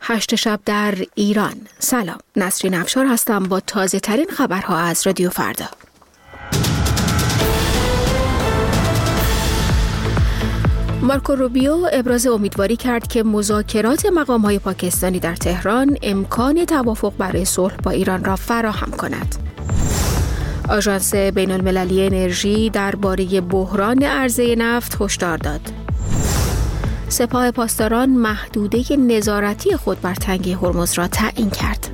8 شب در ایران. سلام، نسرین افشار هستم با تازه ترین خبرها از رادیو فردا. مارکو روبیو ابراز امیدواری کرد که مذاکرات مقام‌های پاکستانی در تهران امکان توافق برای صلح با ایران را فراهم کند. آژانس بین‌المللی انرژی درباره بحران عرضه نفت هشدار داد. سپاه پاسداران محدوده نظارتی خود بر تنگه هرمز را تعیین کرد.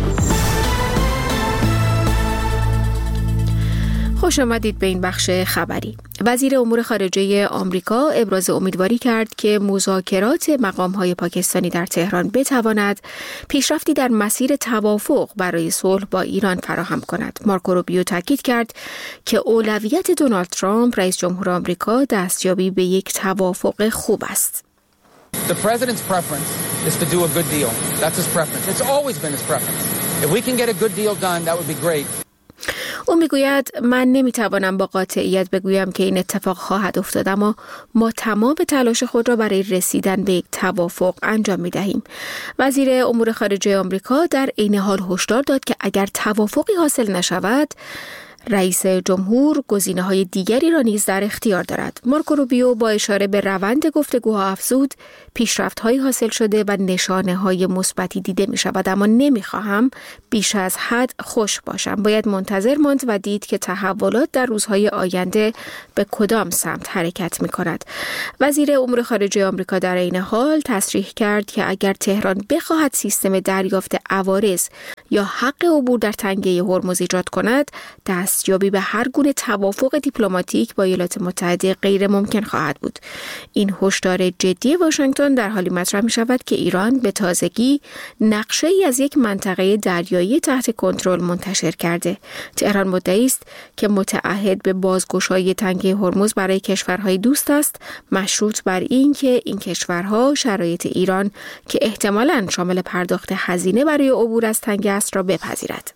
خوش آمدید به این بخش خبری. وزیر امور خارجه آمریکا ابراز امیدواری کرد که مذاکرات مقام‌های پاکستانی در تهران بتواند پیشرفتی در مسیر توافق برای صلح با ایران فراهم کند. مارکو روبیو تاکید کرد که اولویت دونالد ترامپ رئیس جمهور آمریکا دستیابی به یک توافق خوب است. The president's preference is to do a good deal. That's his preference. It's always been his preference. If we can get a good deal done, that would be great. او میگوید من نمیتوانم با قاطعیت بگویم که این اتفاق خواهد افتاد، اما ما تمام تلاش خود را برای رسیدن به یک توافق انجام میدهیم. وزیر امور خارجه آمریکا در عین حال هشدار داد که اگر توافقی حاصل نشود، رئیس جمهور گزینه‌های دیگری را نیز در اختیار دارد. مارکو روبیو با اشاره به روند گفتگوها افزود پیشرفت‌هایی حاصل شده و نشانه‌های مثبتی دیده می‌شود، اما نمی‌خواهم بیش از حد خوش باشم. باید منتظر ماند و دید که تحولات در روزهای آینده به کدام سمت حرکت می‌کند. وزیر امور خارجه آمریکا در این حال تصریح کرد که اگر تهران بخواهد سیستم دریافت عوارض یا حق عبور در تنگه هرمز ایجاد کند، دستیابی به هر گونه توافق دیپلماتیک با ایالات متحده غیر ممکن خواهد بود. این هشدار جدی واشنگتن در حالی مطرح می شود که ایران به تازگی نقشه ای از یک منطقه دریایی تحت کنترل منتشر کرده. تهران مدعی است که متعهد به بازگشایی تنگه هرمز برای کشورهای دوست است، مشروط بر این که این کشورها شرایط ایران که احتمالاً شامل پرداخت هزینه برای عبور از تنگه است را بپذیرد.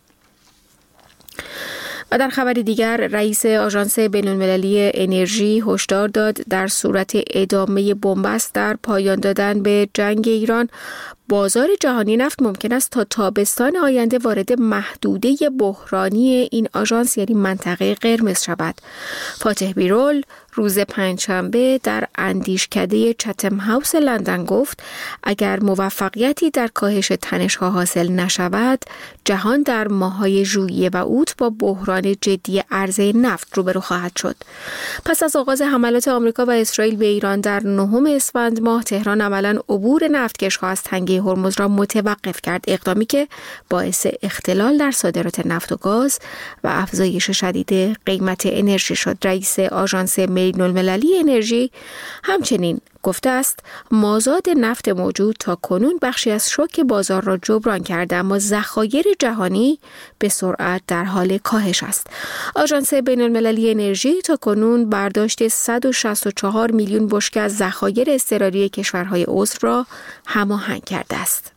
و در خبری دیگر، رئیس آژانس بین‌المللی انرژی هشدار داد در صورت ادامه بنبست در پایان دادن به جنگ ایران، بازار جهانی نفت ممکن است تا تابستان آینده وارد محدوده بحرانی این آژانس یعنی منطقه قرمز شود. فاتح بیرول روز پنجشنبه در اندیشکده چتم هاوس لندن گفت اگر موفقیتی در کاهش تنش‌ها حاصل نشود، جهان در ماه‌های ژوئیه و اوت با بحران جدی عرضه نفت روبرو خواهد شد. پس از آغاز حملات آمریکا و اسرائیل به ایران در 9 اسفند ماه، تهران عملاً عبور نفتکش‌ها از تنگه هرمز را متوقف کرد، اقدامی که باعث اختلال در صادرات نفت و گاز و افزایش شدید قیمت انرژی شد. رئیس آژانس بین‌المللی انرژی همچنین گفته است مازاد نفت موجود تا کنون بخشی از شوک بازار را جبران کرده، اما ذخایر جهانی به سرعت در حال کاهش است. آژانس بین‌المللی انرژی تا کنون برداشت 164 میلیون بشکه از ذخایر اضطراری کشورهای عضو را هماهنگ کرده است.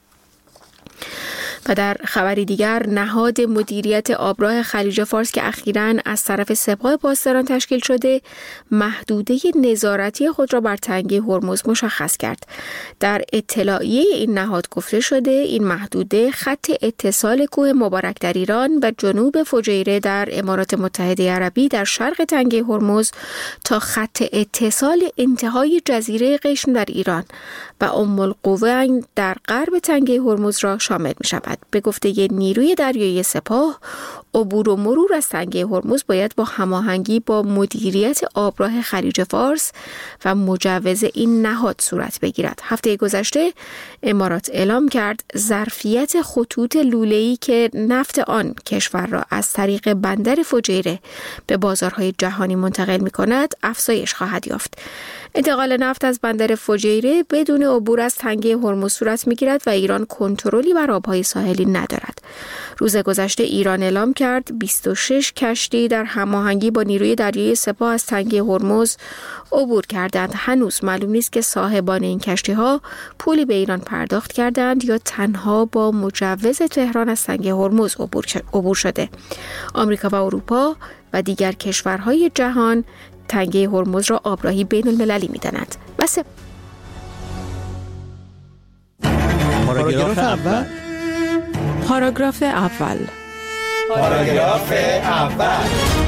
و در خبری دیگر، نهاد مدیریت آبراه خلیج فارس که اخیراً از طرف سپاه پاسداران تشکیل شده، محدوده نظارتی خود را بر تنگه هرمز مشخص کرد. در اطلاعیه این نهاد گفته شده این محدوده خط اتصال کوه مبارک در ایران و جنوب فجیره در امارات متحده عربی در شرق تنگه هرمز تا خط اتصال انتهای جزیره قشم در ایران و ام القوین در غرب تنگه هرمز را شامل می شود. به گفته نیروی دریایی سپاه، عبور و مرور از تنگه هرمز باید با هماهنگی با مدیریت آبراه خلیج فارس و مجوز این نهاد صورت بگیرد. هفته گذشته امارات اعلام کرد ظرفیت خطوط لوله‌ای که نفت آن کشور را از طریق بندر فجیره به بازارهای جهانی منتقل می‌کند افزایش خواهد یافت. انتقال نفت از بندر فجیره بدون عبور از تنگه هرمز صورت می‌گیرد و ایران کنترلی بر آب‌های ساحلی ندارد. روز گذشته ایران اعلام کرد 26 کشتی در هماهنگی با نیروی دریایی سپاه از تنگه هرمز عبور کردند. هنوز معلوم نیست که صاحبان این کشتی‌ها پولی به ایران پرداخت کردند یا تنها با مجوز تهران از تنگه هرمز عبور شده. آمریکا و اروپا و دیگر کشورهای جهان تنگه هرمز را آبراهی بین المللی می‌دانند. پاراگراف اول. پاراگراف اول. پاراگراف اول.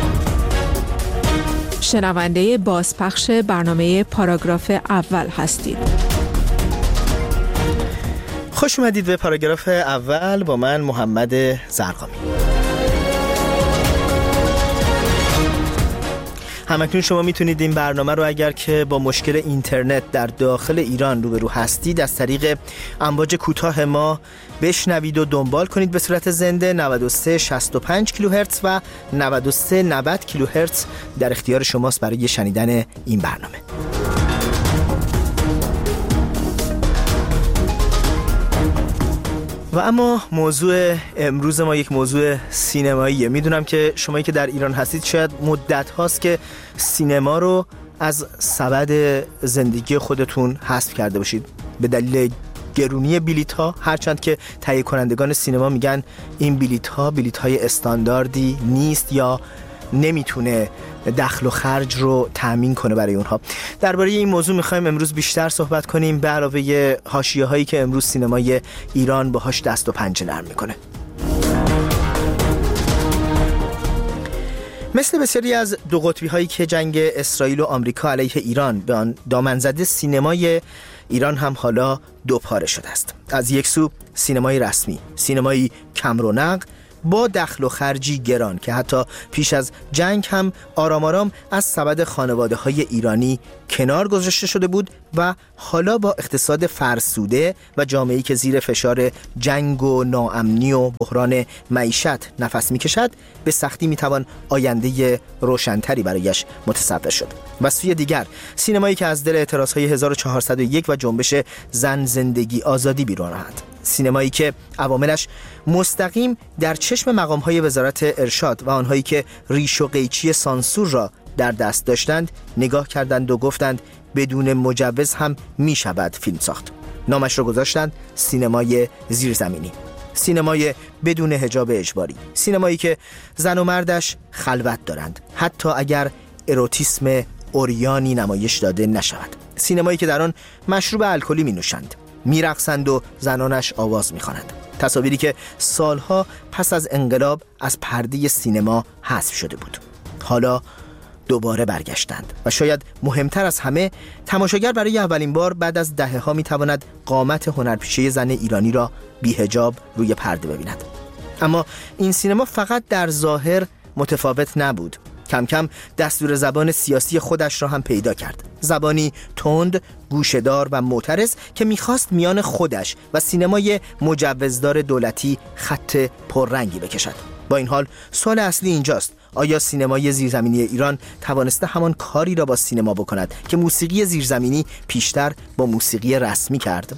شنونده بازپخش برنامه پاراگراف اول هستید. خوش اومدید به پاراگراف اول با من محمد زرقامی. همکنون شما میتونید این برنامه رو اگر که با مشکل اینترنت در داخل ایران روبرو هستید از طریق امواج کوتاه ما بشنوید و دنبال کنید به صورت زنده. 9365 کیلوهرتز و 9390 کیلوهرتز در اختیار شماست برای شنیدن این برنامه. و اما موضوع امروز ما یک موضوع سینماییه. میدونم که شمایی که در ایران هستید شاید مدت هاست که سینما رو از سبد زندگی خودتون حذف کرده باشید به دلیل گرونی بلیط ها، هرچند که تهیه کنندگان سینما میگن این بلیط های استانداردی نیست یا نمیتونه دخل و خرج رو تأمین کنه برای اونها. درباره این موضوع میخوایم امروز بیشتر صحبت کنیم به علاوه حاشیه هایی که امروز سینمای ایران باهاش دست و پنجه نرم میکنه. مثل بسیاری از دو قطبی هایی که جنگ اسرائیل و آمریکا علیه ایران به آن دامن زده، سینمای ایران هم حالا دو پاره شده است. از یک سو سینمای رسمی، سینمایی کم رونق با دخل و خرجی گران که حتی پیش از جنگ هم آرام آرام از سبد خانواده‌های ایرانی کنار گذاشته شده بود و حالا با اقتصاد فرسوده و جامعه‌ای که زیر فشار جنگ و ناامنی و بحران معیشت نفس می‌کشد به سختی می‌توان آینده روشن‌تری برایش متصور شد. و سوی دیگر سینمایی که از دل اعتراض‌های 1401 و جنبش زن زندگی آزادی بیرون آمد، سینمایی که عواملش مستقیم در چشم مقام‌های وزارت ارشاد و آنهایی که ریش و قیچی سانسور را در دست داشتند نگاه کردند و گفتند بدون مجوز هم می شود فیلم ساخت. نامش را گذاشتند سینمای زیرزمینی، سینمای بدون حجاب اجباری، سینمایی که زن و مردش خلوت دارند حتی اگر اروتیسم اوریانی نمایش داده نشود، سینمایی که در آن مشروب الکلی می نوشند، می رقصند و زنانش آواز می خوانند. تصاویری که سالها پس از انقلاب از پرده سینما حذف شده بود حالا دوباره برگشتند و شاید مهمتر از همه تماشاگر برای اولین بار بعد از دهه‌ها می‌تواند قامت هنرپیشه زن ایرانی را بی حجاب روی پرده ببیند. اما این سینما فقط در ظاهر متفاوت نبود، کم کم دستور زبان سیاسی خودش را هم پیدا کرد. زبانی تند، گوشه‌دار و معترض که می‌خواست میان خودش و سینمای مجوزدار دولتی خط پررنگی بکشد. با این حال سوال اصلی اینجاست: آیا سینمای زیرزمینی ایران توانسته همان کاری را با سینما بکند که موسیقی زیرزمینی پیشتر با موسیقی رسمی کرد؟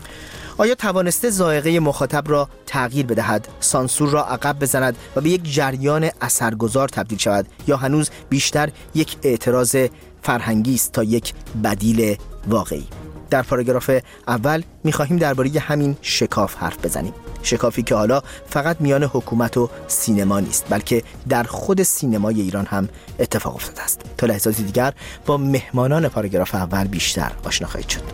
آیا توانسته ذائقه مخاطب را تغییر بدهد، سانسور را عقب بزند و به یک جریان اثرگذار تبدیل شود، یا هنوز بیشتر یک اعتراض فرهنگی است تا یک بدیل واقعی؟ در پاراگراف اول می‌خواهیم درباره همین شکاف حرف بزنیم. شکافی که حالا فقط میان حکومت و سینما نیست، بلکه در خود سینمای ایران هم اتفاق افتاده است. تا لحظاتی دیگر با مهمانان پاراگراف اول بیشتر آشنا خواهید شد.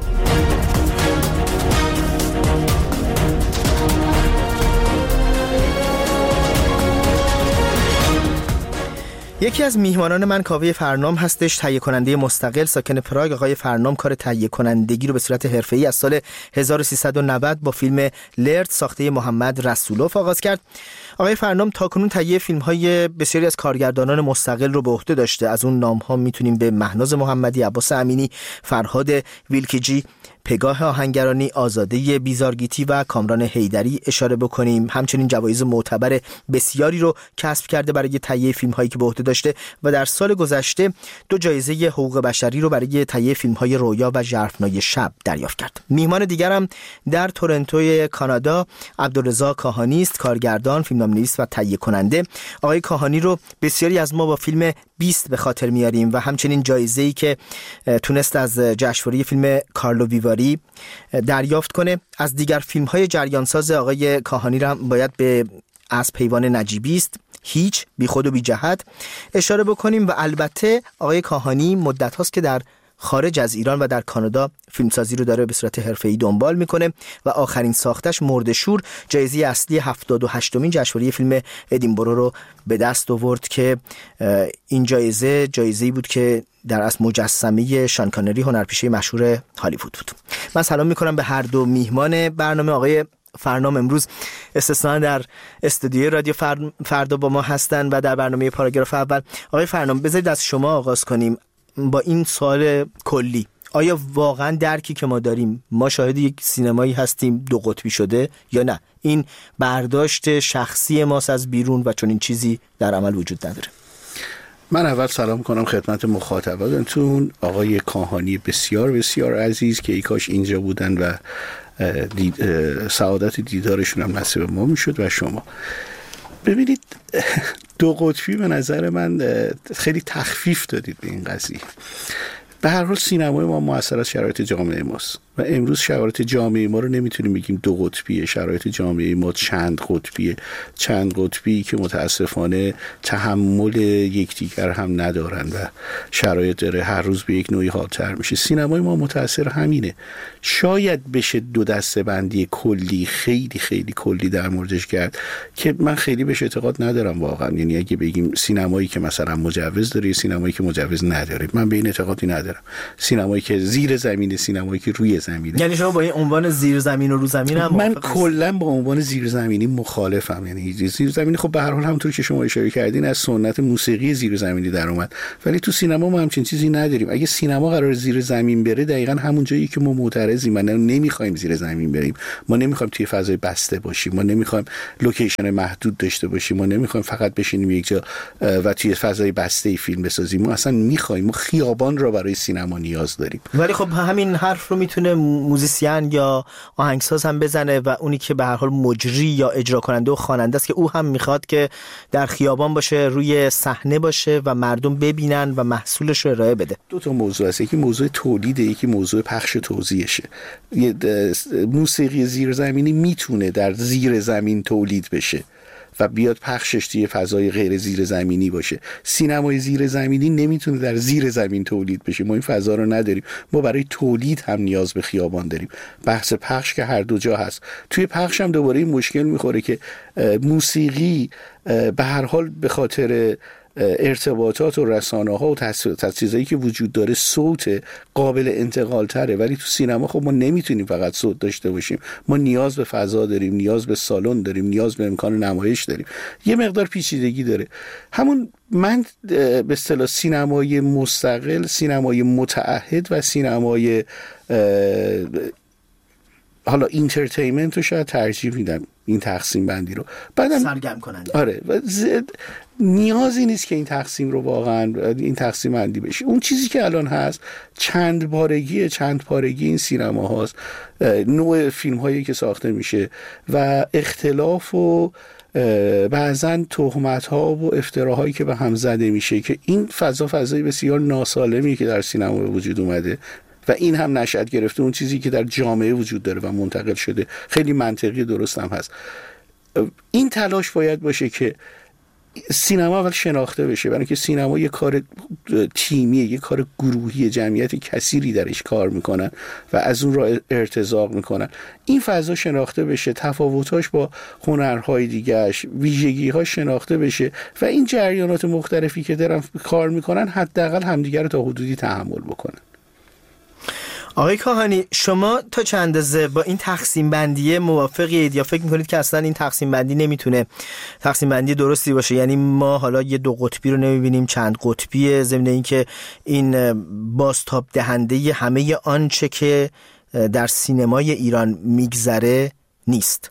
یکی از میهمانان من کاوه فرنام هستش، تهیه کننده مستقل ساکن پراگ. آقای فرنام کار تهیه کنندگی رو به صورت حرفه‌ای از سال 1390 با فیلم لرد ساخته محمد رسولوف آغاز کرد. آقای فرنام تاکنون تهیه فیلم‌های بسیاری از کارگردانان مستقل رو به عهده داشته. از اون نام‌ها میتونیم به مهناز محمدی، عباس امینی، فرهاد ویلکیجی، پگاه آهنگرانی، آزاده بیزارگیتی و کامران حیدری اشاره بکنیم. همچنین جوایز معتبر بسیاری رو کسب کرده برای تهیه فیلم‌هایی که به عهده داشته و در سال گذشته 2 جایزه حقوق بشری رو برای تهیه فیلم‌های رویا و ژرفنای شب دریافت کرد. میهمان دیگرم در تورنتو کانادا عبدالرضا کاهانی است، کارگردان، فیلمنامه‌نویس و تهیه کننده. آقای کاهانی رو بسیاری از ما با فیلم 20 به خاطر میاریم و همچنین جایزه‌ای که تونست از جشنواره فیلم کارلو ویواری دریافت کنه. از دیگر فیلم‌های جریانساز آقای کاهانی را باید به از پیوان نجیبی است، هیچ، بی خود و بی جهت اشاره بکنیم و البته آقای کاهانی مدت هاست که در خارج از ایران و در کانادا فیلمسازی رو داره به صورت حرفه‌ای دنبال میکنه و آخرین ساختش مرده‌شور جایزه اصلی 78مین جشنواره فیلم ادینبرو رو به دست آورد که این جایزه‌ای بود که در اصل مجسمه شان کانری هنرپیشه مشهور هالیوود بود. من سلام میکنم به هر دو میهمان برنامه. آقای فرنام امروز استثنا در استودیوی رادیو فردا با ما هستن و در برنامه پاراگراف اول. آقای فرنام بذارید از شما آغاز کنیم با این سوال کلی. آیا واقعا درکی که ما داریم، ما شاهد یک سینمایی هستیم دو قطبی شده یا نه؟ این برداشت شخصی ماست از بیرون و چون این چیزی در عمل وجود نداره؟ من اول سلام کنم خدمت مخاطبانتون، آقای کاهانی بسیار بسیار عزیز که ای کاش اینجا بودن و سعادت دیدارشون هم نصیب ما میشد و شما. ببینید دو قطبی به نظر من خیلی تخفیف دادید به این قضیه. به هر حال سینمای ما مؤثر از شرایط جامعه ماست و امروز شرایط جامعه ما رو نمیتونیم بگیم دو قطبیه. شرایط جامعه ما چند قطبیه، چند قطبی که متاسفانه تحمل یکدیگر هم ندارن و شرایط داره هر روز به یک نوعی حادتر میشه. سینمای ما متأثر همینه. شاید بشه دو دسته بندی کلی خیلی خیلی کلی در موردش کرد که من خیلی بهش اعتقاد ندارم واقعا. یعنی اگه بگیم سینمایی که مثلا مجوز داره، سینمایی که مجوز نداره، من به این اعتقادی ندارم. سینمایی که زیر زمینه، سینمایی که روی زمینه. یعنی شما با این عنوان زیر زمین و رو زمین هم من کلا با عنوان زیر زمینی مخالفم. یعنی زیر زمینی خب به هر حال همونطور که شما اشاره کردین از سنت موسیقی زیر زمینی در اومد، ولی تو سینما ما همچین چیزی نداریم. اگه سینما قرار زیر زمین بره دقیقاً همون جایی که ما معترضیم. ما نمیخوایم زیر زمین بریم، ما نمیخوایم توی فضای بسته باشیم، ما نمیخوایم لوکیشن محدود داشته باشیم، ما نمیخوایم فقط بشینیم یک جا و توی فضای بسته فیلم بسازیم. ما اصلا میخوایم، ما خیابان را برای سینما نیاز داریم. ولی خب همین حرف رو میتونه موزیسین یا آهنگساز هم بزنه و اونی که به هر حال مجری یا اجرا کننده و خواننده است که او هم میخواد که در خیابان باشه، روی صحنه باشه و مردم ببینن و محصولش رو ارائه بده. دو تا موضوع هست، یکی موضوع تولیده، یکی موضوع پخش توزیعشه. موسیقی زیرزمینی میتونه در زیر زمین تولید بشه و بیاد پخشش توی فضای غیر زیر زمینی باشه. سینمای زیر زمینی نمیتونه در زیر زمین تولید بشه. ما این فضا رو نداریم. ما برای تولید هم نیاز به خیابان داریم. بحث پخش که هر دو جا هست. توی پخش هم دوباره این مشکل میخوره که موسیقی به هر حال به خاطر ارتباطات و رسانه ها و تجهیزاتی که وجود داره صوت قابل انتقال تره، ولی تو سینما خب ما نمیتونیم فقط صوت داشته باشیم. ما نیاز به فضا داریم، نیاز به سالن داریم، نیاز به امکان نمایش داریم. یه مقدار پیچیدگی داره. همون من به اصطلاح سینمای مستقل، سینمای متعهد و سینمای حالا اینترتینمنت رو شاید ترجیح میدم، این تقسیم بندی رو. بعدم سرگرم کننده. آره، نیازی نیست که این تقسیم رو واقعا این تقسیم بندی بشه. اون چیزی که الان هست چند پارگی این سینما هاست، نوع فیلم هایی که ساخته میشه و اختلاف و بعضا تهمت ها و افتراهایی که به هم زده میشه که این فضای بسیار ناسالمی که در سینما به وجود اومده و این هم نشأت گرفته اون چیزی که در جامعه وجود داره و منتقل شده. خیلی منطقی درست هم هست. این تلاش باید باشه که سینما اول شناخته بشه، برای اینکه سینما یه کار تیمیه، یه کار گروهی، جمعیت کثیری درش کار میکنن و از اون را ارتزاق میکنن. این فضا شناخته بشه، تفاوتاش با هنرهای دیگه‌اش، ویژگی‌هاش شناخته بشه و این جریانات مختلفی که دارن کار میکنن حداقل همدیگر رو تا حدودی تحمل بکنن. آقای کاهانی، شما تا چند اندازه با این تقسیم بندی موافقید یا فکر میکنید که اصلا این تقسیم بندی نمیتونه تقسیم بندی درستی باشه؟ یعنی ما حالا یه دو قطبی رو نمیبینیم، چند قطبیه، ضمن این که این بازتاب دهنده همه آنچه که در سینمای ایران میگذره نیست.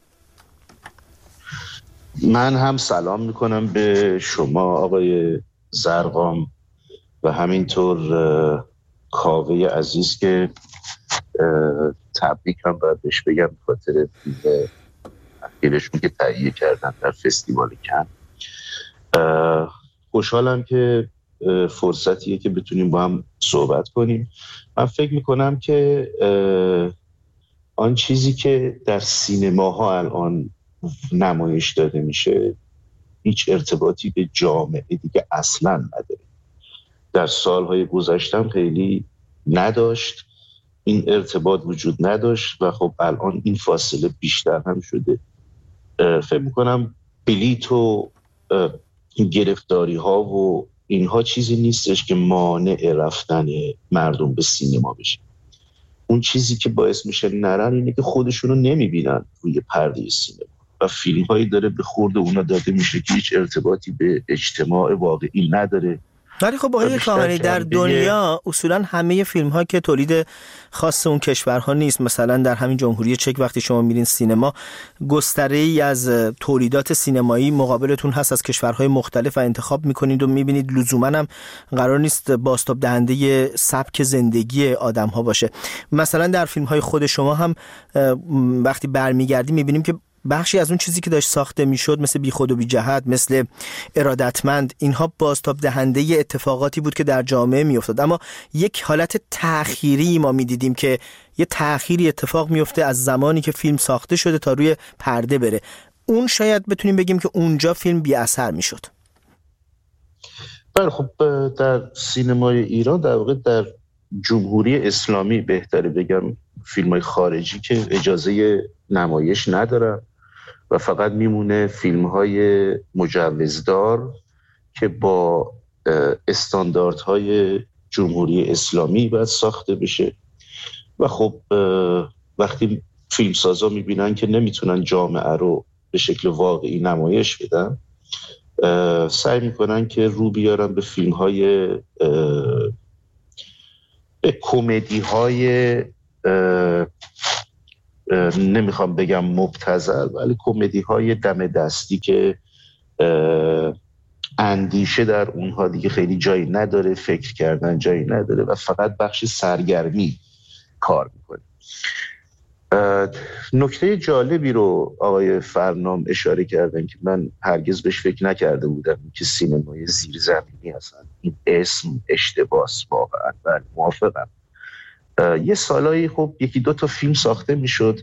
من هم سلام میکنم به شما آقای زرقام و همینطور کاوه عزیز که تبریک هم باید بهش بگم به خاطر فیلم اخیرشون که تهیه کردن در فستیوال کن. خوشحالم که فرصتیه که بتونیم با هم صحبت کنیم. من فکر میکنم که آن چیزی که در سینماها الان نمایش داده میشه هیچ ارتباطی به جامعه دیگه اصلا نداره. در سالهای گذشتم خیلی نداشت، این ارتباط وجود نداشت و خب الان این فاصله بیشتر هم شده. فکر میکنم بلیط و گرفتاری ها و اینها چیزی نیستش که مانع رفتن مردم به سینما بشه. اون چیزی که باعث میشه نرن اینه که خودشونو نمیبینن روی پرده سینما و فیلم هایی داره به خورد اونا داده میشه که هیچ ارتباطی به اجتماع واقعی نداره. ولی خب آقای کاملی در دنیا اصولا همه فیلم ها که تولید خاص اون کشورها نیست، مثلا در همین جمهوری چک وقتی شما میرین سینما گستره ای از تولیدات سینمایی مقابلتون هست از کشورهای مختلف و انتخاب میکنید و میبینید لزوما هم قرار نیست بازتاب دهنده سبک زندگی آدم ها باشه. مثلا در فیلم های خود شما هم وقتی برمیگردیم میبینیم که بخشی از اون چیزی که داشت ساخته میشد مثل بیخود و بی جهت، مثل ارادتمند، اینها بازتاب دهنده اتفاقاتی بود که در جامعه میافتاد، اما یک حالت تأخیری ما میدیدیم که یه تأخیری اتفاق میفته از زمانی که فیلم ساخته شده تا روی پرده بره. اون شاید بتونیم بگیم که اونجا فیلم بی اثر میشد. بله خب در سینمای ایران در واقع در جمهوری اسلامی بهتره بگم فیلم‌های خارجی که اجازه نمایش ندارن و فقط میمونه فیلم‌های مجوزدار که با استانداردهای جمهوری اسلامی باید ساخته بشه و خب وقتی فیلمسازا میبینن که نمیتونن جامعه رو به شکل واقعی نمایش بدن سعی میکنن که رو بیارن به فیلم‌های به کمدی‌های نمیخوام بگم مبتذل ولی کمدی‌های دم دستی که اندیشه در اونها دیگه خیلی جایی نداره، فکر کردن جایی نداره و فقط بخش سرگرمی کار میکنه. نکته جالبی رو آقای فرنام اشاره کردن که من هرگز بهش فکر نکرده بودم که سینمای زیرزمینی هستن. این اسم اشتباس واقعا و موافقم. یه سالایی خب یکی دو تا فیلم ساخته میشد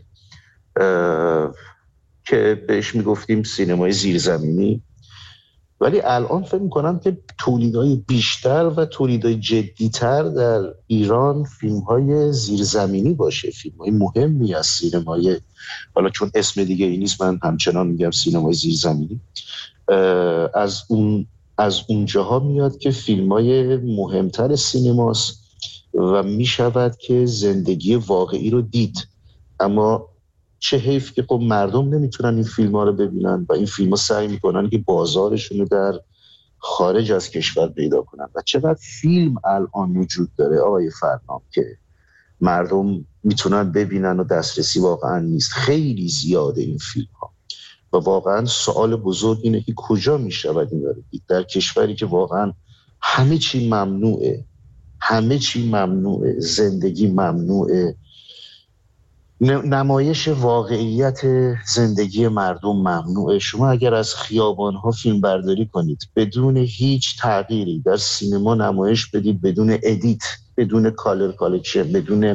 که بهش میگفتیم سینمای زیرزمینی، ولی الان فکر میکنم که تولیدهای بیشتر و تولیدهای جدیتر در ایران فیلمهای زیرزمینی باشه، فیلمهای مهمی از سینمای، حالا چون اسم دیگه ای نیست من همچنان میگم سینمای زیرزمینی، از اونجاها میاد که فیلمهای مهمتر سینماست و میشود که زندگی واقعی رو دید. اما چه حیف که خب مردم نمیتونن این فیلم ها رو ببینن و این فیلم ها سعی میکنن که بازارشون رو در خارج از کشور پیدا کنن و چقدر فیلم الان وجود داره آقای فرنام که مردم میتونن ببینن و دسترسی واقعا نیست. خیلی زیاده این فیلم ها و واقعا سوال بزرگ اینه که کجا میشود این رو دید در کشوری که واقعا همه چی ممنوعه، همه چی ممنوعه، زندگی ممنوعه، نمایش واقعیت زندگی مردم ممنوعه. شما اگر از خیابان‌ها فیلم برداری کنید بدون هیچ تغییری در سینما نمایش بدید، بدون ادیت، بدون کالر کالکشن،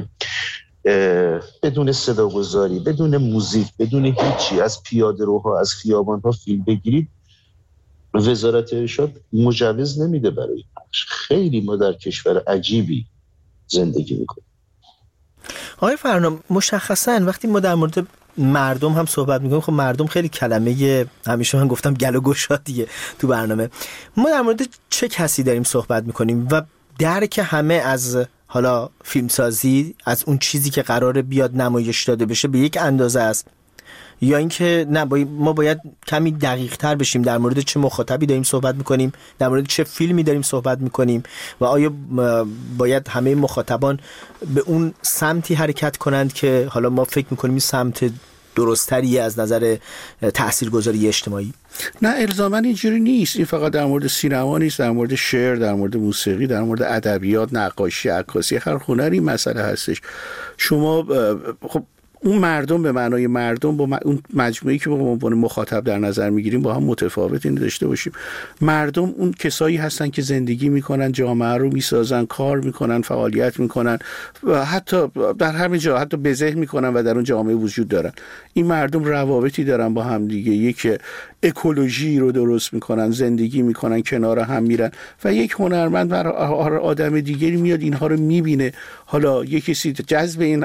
بدون صداگذاری، بدون موزیک، بدون هیچی، از پیاده‌روها از خیابان‌ها فیلم بگیرید، وزارت ارشاد مجوز نمیده برای پخش. خیلی ما در کشور عجیبی زندگی میکنیم. آقای فرنام مشخصاً وقتی ما در مورد مردم هم صحبت میکنیم، خب مردم خیلی کلمه همیشه من گفتم گل و گشادیه تو برنامه. ما در مورد چه کسی داریم صحبت میکنیم و درک همه از حالا فیلمسازی، از اون چیزی که قراره بیاد نمایش داده بشه به یک اندازه است، یا اینکه نه ما باید کمی دقیق تر بشیم در مورد چه مخاطبی داریم صحبت میکنیم، در مورد چه فیلمی داریم صحبت میکنیم و آیا باید همه مخاطبان به اون سمتی حرکت کنند که حالا ما فکر میکنیم این سمت درستریه از نظر تاثیرگذاری اجتماعی؟ نه الزاما اینجوری نیست. این فقط در مورد سینما نیست، در مورد شعر، در مورد موسیقی، در مورد ادبیات، نقاشی، عکاسی، هر هنری مسئله هستش. شما خب اون مردم به معنای مردم با اون مجموعه‌ای که با عنوان مخاطب در نظر میگیریم با هم متفاوت این داشته باشیم. مردم اون کسایی هستن که زندگی میکنن، جامعه رو میسازن، کار میکنن، فعالیت میکنن و حتی در همین جا حتی بزه میکنن و در اون جامعه وجود دارن. این مردم روابطی دارن با هم دیگه، یک اکولوژی رو درست میکنن، زندگی میکنن، کنار هم میرن و یک هنرمند و آدم دیگری میاد اینها رو میبینه. حالا یک کسی جذب این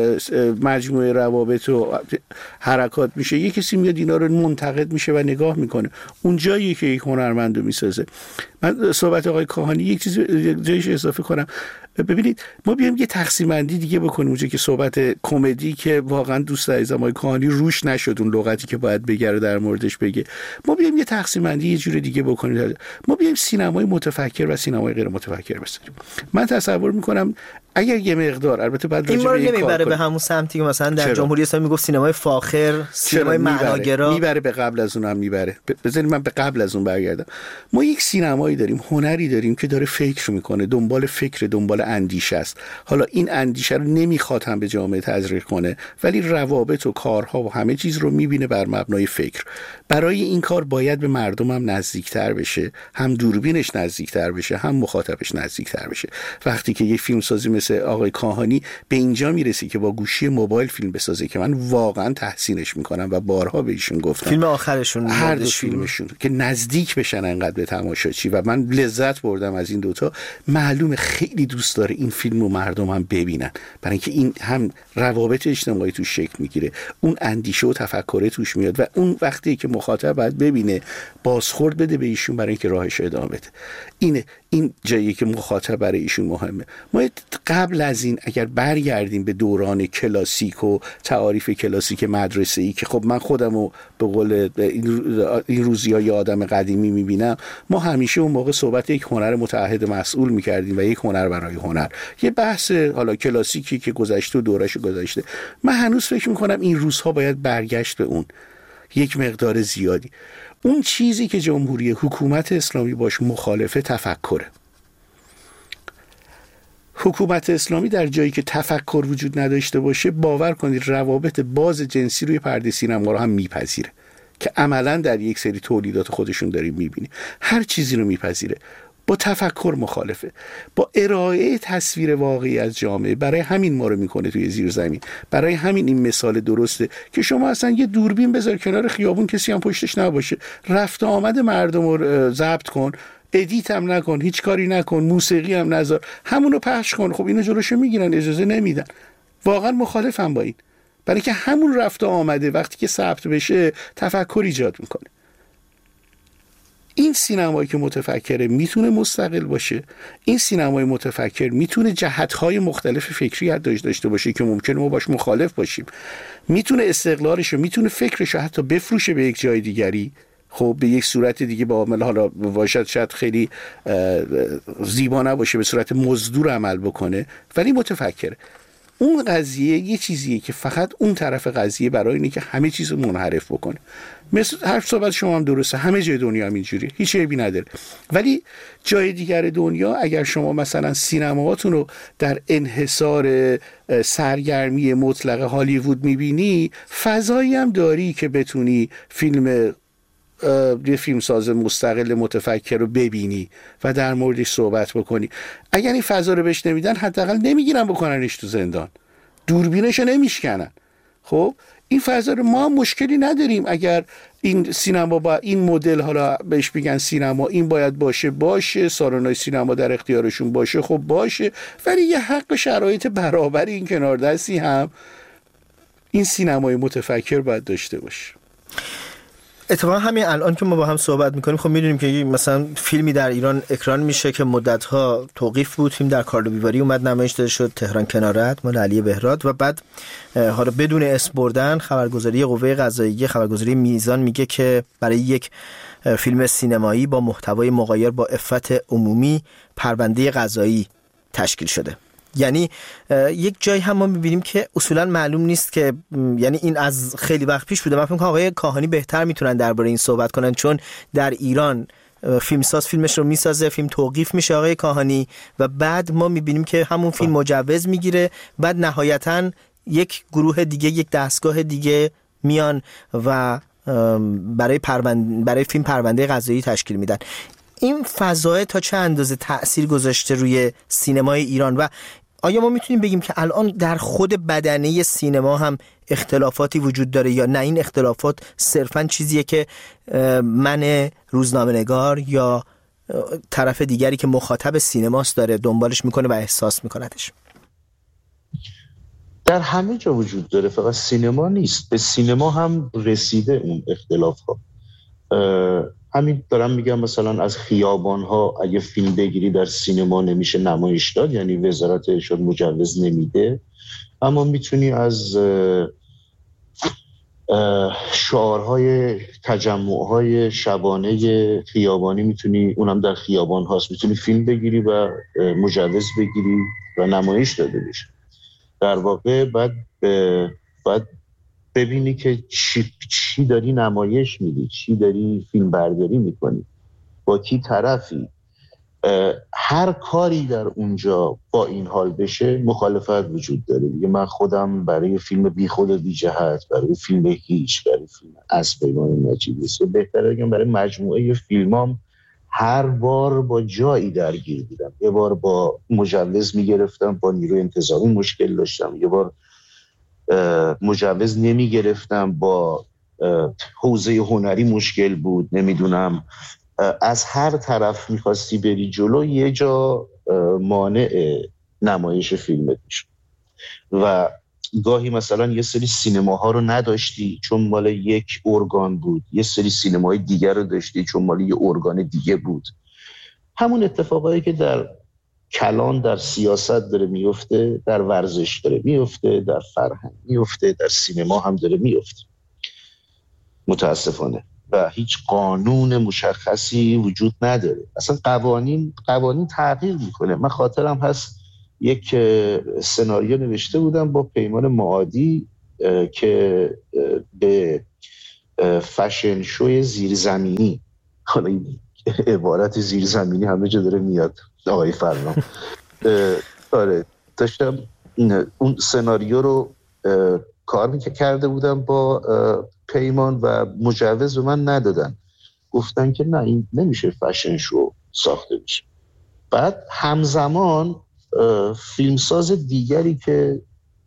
مجموعه روابط و حرکات میشه، یک کسی میاد اینا رو منتقد میشه و نگاه میکنه. اون جاییه که یک هنرمند رو میسازه. من صحبت آقای کاهانی یک چیز جایش اضافه کنم. ببینید ما بیایم یه تقسیم بندی دیگه بکنیم اونجا که صحبت کمدی که واقعا دوست عزیزم آقای کاهانی روش نشد اون لغتی که باید بگه در موردش بگه، ما بیایم یه تقسیم بندی یه جور دیگه بکنیم. ما بیایم سینمای متفکر و سینمای غیر متفکر بسازیم. من تصور میکنم اگر یه مقدار، البته بعد این رو نمیبره به همون سمتی که مثلا در جمهوری اسلامی میگفت سینمای فاخر، سینمای معناگرا میبره به قبل از اون هم میبره. بذارید من به قبل از اون برگردم. ما یک سینمایی داریم، هنری داریم که داره فکر میکنه، دنبال فکر، دنبال اندیشه است. حالا این اندیشه رو نمیخواد هم به جامعه تزریق کنه، ولی روابط و کارها و همه چیز رو میبینه بر مبنای فکر. برای این کار باید به مردم هم نزدیکتر بشه، هم دوربینش نزدیکتر بشه، هم مخاطبش نزدیکتر بشه. وقتی که یه فیلمسازی مثل آقای کاهانی به اینجا میرسی که با گوشی موبایل فیلم بسازه که من واقعا تحسینش میکنم و بارها به ایشون گفتم، فیلم آخرشون هر دو فیلمشون که نزدیک بشن انقدر به تماشاچی و من لذت بردم از این دوتا، معلومه خیلی دوست داره این فیلم رو مردم هم ببینن، برای اینکه این هم روابط اجتماعی توش شکل میگیره، اون اندیشه و تفکر توش میاد و اون وقتی که مخاطب باید ببینه بازخورد بده به ایشون برای اینکه راهش ادامه بده. این جایی که مخاطب برای ایشون مهمه. ما قبل از این اگر برگردیم به دوران کلاسیک و تعاریف کلاسیک مدرسه‌ای که خب من خودمو به قول این روزی‌های آدم قدیمی میبینم، ما همیشه اون موقع صحبت یک هنر متعهد مسئول میکردیم و یک هنر برای هنر، یه بحث حالا کلاسیکی که گذشته و دورش گذشته. من هنوز فکر میکنم این روزها باید برگشت به اون یک مقدار زیادی. اون چیزی که جمهوری حکومت اسلامی باش مخالفه تفکره. حکومت اسلامی در جایی که تفکر وجود نداشته باشه، باور کنید روابط باز جنسی روی پرده سینما رو هم میپذیره که عملا در یک سری تولیدات خودشون داریم میبینی. هر چیزی رو میپذیره. با تفکر مخالفه، با ارائه تصویر واقعی از جامعه. برای همین ما رو میکنه توی زیرزمین. برای همین این مثال درسته که شما اصلا یه دوربین بذار کنار خیابون، کسی هم پشتش نباشه، رفت آمد مردم رو ضبط کن، ادیت هم نکن، هیچ کاری نکن، موسیقی هم نذار، همونو پخش کن. خب اینو جلوشو میگیرن، اجازه نمیدن. واقعا مخالفم با این، برای که همون رفت آمده وقتی که ثبت بشه تفکر ایجاد میکنه. این سینمایی که متفکره میتونه مستقل باشه، این سینمای متفکر میتونه جهت‌های مختلف فکری داشته باشه که ممکنه ما باش مخالف باشیم، میتونه استقلالش رو، میتونه فکرش رو حتی بفروشه به یک جای دیگری، خب به یک صورت دیگه با عمل، حالا باشد شاید خیلی زیبا نباشه، به صورت مزدور عمل بکنه، ولی متفکره. اون قضیه یه چیزیه که فقط اون طرف قضیه برای اینه که همه چیز رو منحرف بکنه. مثل حرف صحبت شما هم درسته، همه جای دنیا هم اینجوریه، هیچ عیبی نداره. ولی جای دیگر دنیا اگر شما مثلا سینماهاتون رو در انحصار سرگرمی مطلق هالیوود میبینی، فضایی هم داری که بتونی یه فیلمساز مستقل متفکر رو ببینی و در موردش صحبت بکنی. اگر این فضا رو بهش نمیدن، حداقل نمیگیرن بکننش تو زندان، دوربینش رو نمیشکنن. خب این فضا رو ما مشکلی نداریم. اگر این سینما با این مدل، حالا بهش میگن سینما، این باید باشه، سالن‌های سینما در اختیارشون باشه، خب باشه، ولی یه حق شرایط برابر این کنار دستی هم این سینمای متفکر باید داشته باشه. اتفاقا همین الان که ما با هم صحبت میکنیم، خب میدونیم که مثلا فیلمی در ایران اکران میشه که مدت‌ها توقیف بود، فیلم در کارلو بیواری اومد نمایش داده شد، تهران کنارت مال علی بهراد، و بعد حالا بدون اسم بردن خبرگزاری قوه قضاییه، خبرگزاری میزان میگه که برای یک فیلم سینمایی با محتوای مغایر با عفت عمومی پرونده قضایی تشکیل شده. یعنی یک جایی هم ما میبینیم که اصولا معلوم نیست که، یعنی این از خیلی وقت پیش بوده. من فکر می‌کنم آقای کاهانی بهتر میتونن درباره این صحبت کنن، چون در ایران فیلمساز فیلمش رو میسازه، فیلم توقیف میشه آقای کاهانی، و بعد ما میبینیم که همون فیلم مجوز میگیره، بعد نهایتاً یک گروه دیگه، یک دستگاه دیگه میان و برای فیلم پرونده قضایی تشکیل میدن. این فضا تا چه اندازه تأثیر گذاشته روی سینمای ایران و آیا ما میتونیم بگیم که الان در خود بدنه سینما هم اختلافاتی وجود داره یا نه این اختلافات صرفاً چیزیه که من روزنامه‌نگار یا طرف دیگری که مخاطب سینماست داره دنبالش میکنه و احساس میکنتش؟ در همه جا وجود داره، فقط سینما نیست. به سینما هم رسیده اون اختلاف ها. همین دارم میگم مثلا از خیابان ها اگه فیلم بگیری در سینما نمیشه نمایش داد، یعنی وزارت ارشاد مجوز نمیده، اما میتونی از شعارهای تجمعهای شبانه خیابانی میتونی، اونم در خیابان هاست، میتونی فیلم بگیری و مجوز بگیری و نمایش داده بشه. در واقع باید ببینی که چی داری نمایش میدی، چی داری فیلم برداری میکنی، با کی طرفی. هر کاری در اونجا با این حال بشه مخالفت وجود داره دیگه. من خودم برای فیلم بی خود و بی جهت، برای فیلم هیچ، برای فیلم از پیمان نجیبی، بهتره بگم برای مجموعه فیلمام هر بار با جایی درگیر بودم. یه بار با مجوز میگرفتم، با نیروی انتظامی مشکل داشتم، یه بار مجوز نمیگرفتم، با حوزه هنری مشکل بود، نمیدونم از هر طرف میخواستی بری جلو، یه جا مانع نمایش فیلمت میشد. و گاهی مثلا یه سری سینماها رو نداشتی چون مال یک ارگان بود، یه سری سینماهای دیگر رو داشتی چون مال یه ارگان دیگه بود. همون اتفاقایی که در کلان در سیاست داره میفته، در ورزش داره میفته، در فرهنگ میفته، در سینما هم داره میفته متاسفانه. و هیچ قانون مشخصی وجود نداره. اصلا قوانین تغییر میکنه. من خاطرم هست یک سناریو نوشته بودم با پیمان معادی که به فشن شوی زیرزمینی، حالا این عبارت زیرزمینی همه جا داره میاد آقای فرمان، آره داشتم اون سناریو رو کار کرده بودم با پیمان و مجوز به من ندادن، گفتن که نه این نمیشه فشن شو ساخته بشه. بعد همزمان فیلمساز دیگری که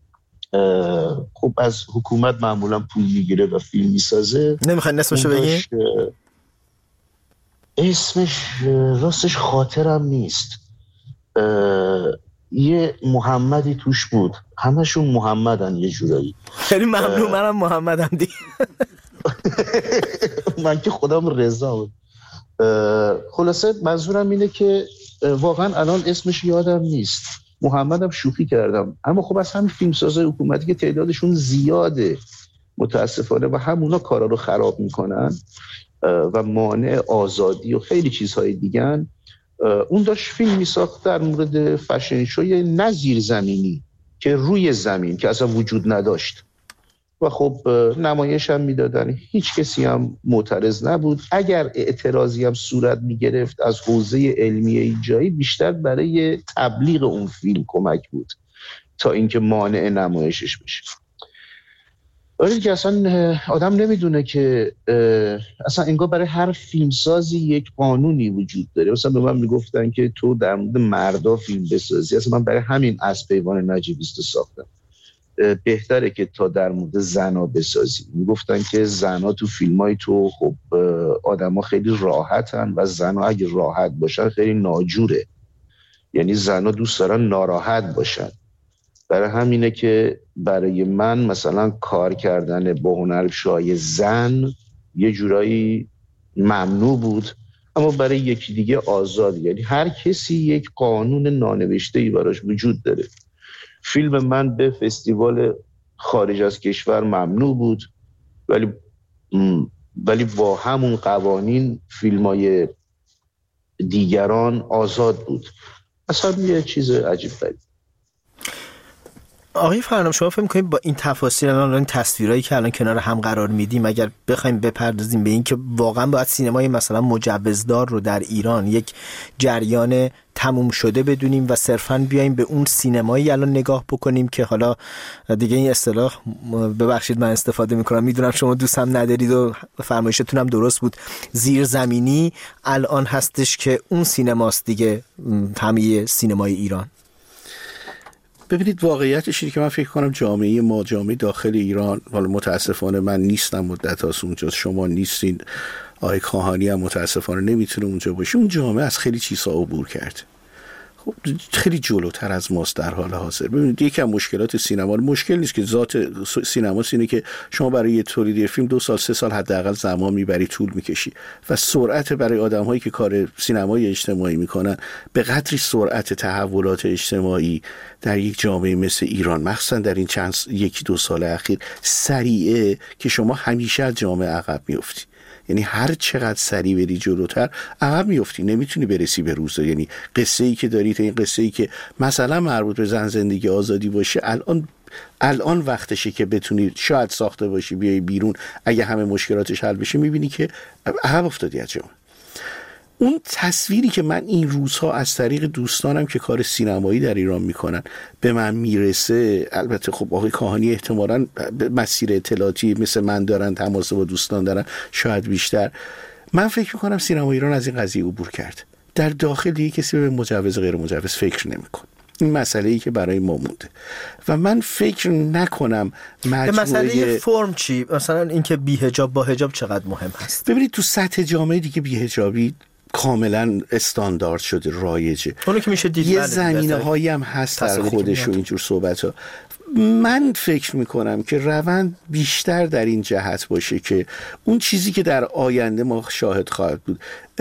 خب از حکومت معمولا پول میگیره و فیلم میسازه، نمیخواین اسمشو بگی؟ اسمش راستش خاطرم نیست، یه محمدی توش بود، همشون محمدن یه جورایی. خیلی ممنون، منم محمدم دیگه. من که خودم رضا بود. خلاصه منظورم اینه که واقعا الان اسمش یادم نیست، محمدم شوخی کردم، اما خب از همین فیلمسازای حکومتی که تعدادشون زیاده متاسفانه و همونا کارا رو خراب میکنن و مانع آزادی و خیلی چیزهای دیگن، اون داشت فیلم میساخت در مورد فشن شوی نه زیرزمینی که روی زمین که اصلا وجود نداشت و خب نمایش هم میدادن، هیچ کسی هم معترض نبود. اگر اعتراضی هم صورت میگرفت از حوزه علمیه جایی، بیشتر برای تبلیغ اون فیلم کمک بود تا اینکه مانع نمایشش بشه. ولی که اصلا آدم نمیدونه که اصلا انگار برای هر فیلمسازی یک قانونی وجود داره. مثلا به من میگفتن که تو در مورد مردا فیلم بسازی، اصلا من برای همین از پیمان نجیبیست ساختم، بهتره که تا در مورد زنا بسازی. میگفتن که زنا تو فیلمای تو خب آدما خیلی راحتن و زنا اگه راحت باشن خیلی ناجوره، یعنی زنا دوست دارن ناراحت باشن. برای همینه که برای من مثلا کار کردن با هنرپیشه‌های زن یه جورایی ممنوع بود، اما برای یکی دیگه آزاد. یعنی هر کسی یک قانون نانوشته‌ای براش وجود داره. فیلم من به فستیوال خارج از کشور ممنوع بود، ولی با همون قوانین فیلمای دیگران آزاد بود. اصلا یه چیز عجیب غریب. آقای فرنام، شما فکر می‌کنید با این تفاصیل الان این تصویرایی که الان کنار هم قرار میدیم، اگر بخوایم بپردازیم به این که واقعا باید سینمای مثلا مجوزدار رو در ایران یک جریان تموم شده بدونیم و صرفاً بیایم به اون سینمایی الان نگاه بکنیم که حالا دیگه این اصطلاح، ببخشید من استفاده میکنم، میدونم شما دوست هم ندارید و فرمایشتون هم درست بود، زیرزمینی الان هستش که اون سینماست دیگه، همه سینمای ایران. ببینید واقعیتش اینه که من فکر کنم جامعه ما، جامعه داخل ایران، حالا متاسفانه من نیستم مدت هاست اونجا، شما نیستین، آقای کاهانی هم متاسفانه نمیتونه اونجا باشه، اون جامعه از خیلی چیزها عبور کرد، خب خیلی جلوتر از ماست در حال حاضر. ببینید یکی از مشکلات سینما، مشکل نیست که ذات سینما اینه که شما برای یه تولید فیلم 2 سال 3 سال حداقل زمان میبری، طول میکشی و سرعت برای آدم‌هایی که کار سینمای اجتماعی میکنن به قدری سرعت تحولات اجتماعی در یک جامعه مثل ایران، مخصوصا در این چند 1-2 سال اخیر سریعه که شما همیشه از جامعه عقب میافتی. یعنی هر چقدر سریع بری جلوتر عقب میافتی، نمیتونی برسی به روز. یعنی قصه ای که داری، این قصه ای که مثلا مربوط به زن زندگی آزادی باشه، الان وقتشه که بتونی شاید ساخته باشی، بیای بیرون، اگه همه مشکلاتش حل بشه میبینی که عقب افتادی از جامعه. اون تصویری که من این روزها از طریق دوستانم که کار سینمایی در ایران میکنن به من میرسه، البته خب آقای کاهانی احتمالاً مسیر اطلاعاتی مثل من دارن، تماس با دوستان دارن شاید بیشتر، من فکر میکنم سینما ایران از این قضیه عبور کرد. در داخل دیگه کسی به مجوز غیر مجوز فکر نمیکنه. این مسئله ای که برای ما مونده و من فکر نکنم مسئله فرم چی؟ مثلا اینکه بی حجاب با حجاب چقدر مهم هست؟ ببینید تو سطح جامعه دیگه بی حجابی کاملا استاندارد شده، رایجه. اونو که میشه دید، یه زمینه هایی هم هست در خودش و اینجور صحبت ها. من فکر میکنم که روند بیشتر در این جهت باشه که اون چیزی که در آینده ما شاهد خواهد بود،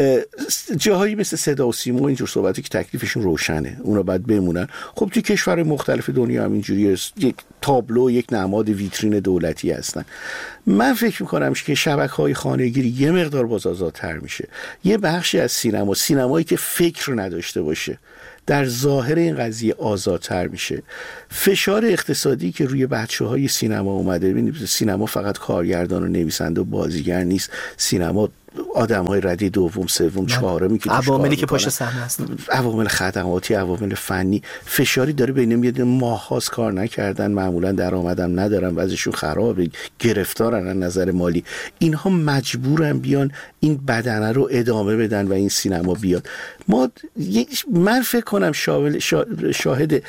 جاهایی مثل صدا و سیما اینجور صحبتی که تکلیفشون روشنه، اونا باید بمونن. خب توی کشور مختلف دنیا هم اینجوریه، یک تابلو، یک نماد ویترین دولتی هستن. من فکر میکنم که شبکه‌های خانگی یه مقدار باز آزادتر میشه. یه بخشی از سینمایی که فکر نداشته باشه در ظاهر این قضیه آزادتر میشه. فشار اقتصادی که روی بچه‌های سینما اومده، ببینید سینما فقط کارگردان و نویسنده و بازیگر نیست، سینما آدم‌های ردی دوم، سوم، چهارمی که عواملی که پشت صحنه هستن، عوامل خدماتی، عوامل فنی، فشاری داره بین میاد. ماه‌هاست کار نکردن، معمولا درآمدم ندارن، وضعشون خرابه، گرفتارن از نظر مالی، اینها مجبورن بیان این بدنه رو ادامه بدن و این سینما بیاد. من فکر کنم شاهد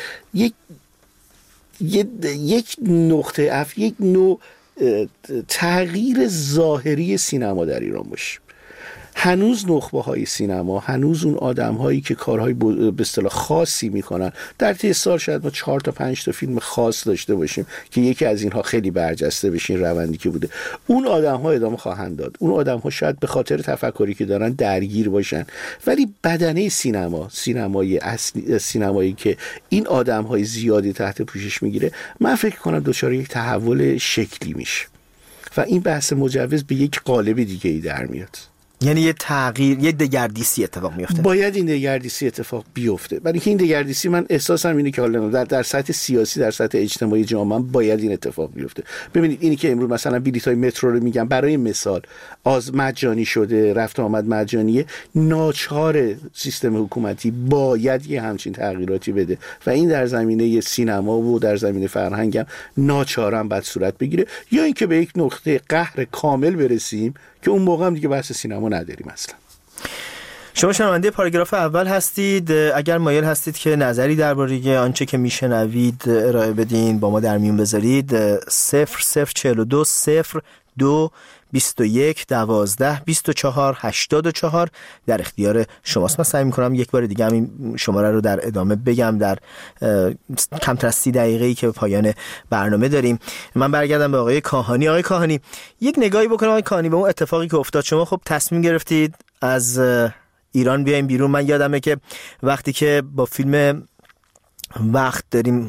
یک نقطه یک نوع تغییر ظاهری سینما در ایران باشه. هنوز نخبه های سینما، هنوز اون آدم هایی که کارهای به اصطلاح خاصی میکنن، در طی سال شاید ما 4 تا 5 تا فیلم خاص داشته باشیم که یکی از اینها خیلی برجسته بشه، این روندی که بوده، اون آدم ها ادامه خواهند داد. اون آدم ها شاید به خاطر تفکری که دارن درگیر باشن، ولی بدنه سینمایی که این آدم های زیادی تحت پوشش میگیره، من فکر کنم دچار یک تحول شکلی میشه و این بحث مجوز به یک قالب دیگه ای در میاد. یعنی یه تغییر، یه دگردیسی اتفاق میفته. باید این دگردیسی اتفاق بیفته. برای اینکه این دگردیسی، من احساسم اینه که حالا در سطح سیاسی، در سطح اجتماعی جامعه باید این اتفاق بیفته. ببینید اینی که امروز مثلا بلیط‌های مترو رو میگم برای مثال از مجانی شده، رفت آمد مجانیه، ناچار سیستم حکومتی باید یه همچین تغییراتی بده و این در زمینه سینما و در زمینه فرهنگ هم ناچارم باید صورت بگیره، یا اینکه به یک نقطه قهر کامل برسیم که اون موقع هم دیگه بحث سینما نداریم اصلا. شما شنونده پاراگراف اول هستید. اگر مایل هستید که نظری درباره آنچه که میشنوید ارائه بدین، با ما در میون بذارید. 0042 02 21 12 24 84 در اختیار شماست. من سعی میکنم یک بار دیگه همین شماره رو در ادامه بگم در کمتر از 30 دقیقه‌ای که به پایان برنامه داریم. من برگردم به آقای کاهانی. آقای کاهانی، یک نگاهی بکنم آقای کاهانی به اون اتفاقی که افتاد. شما خب تصمیم گرفتید از ایران بیایم بیرون. من یادمه که وقتی که با فیلم وقت داریم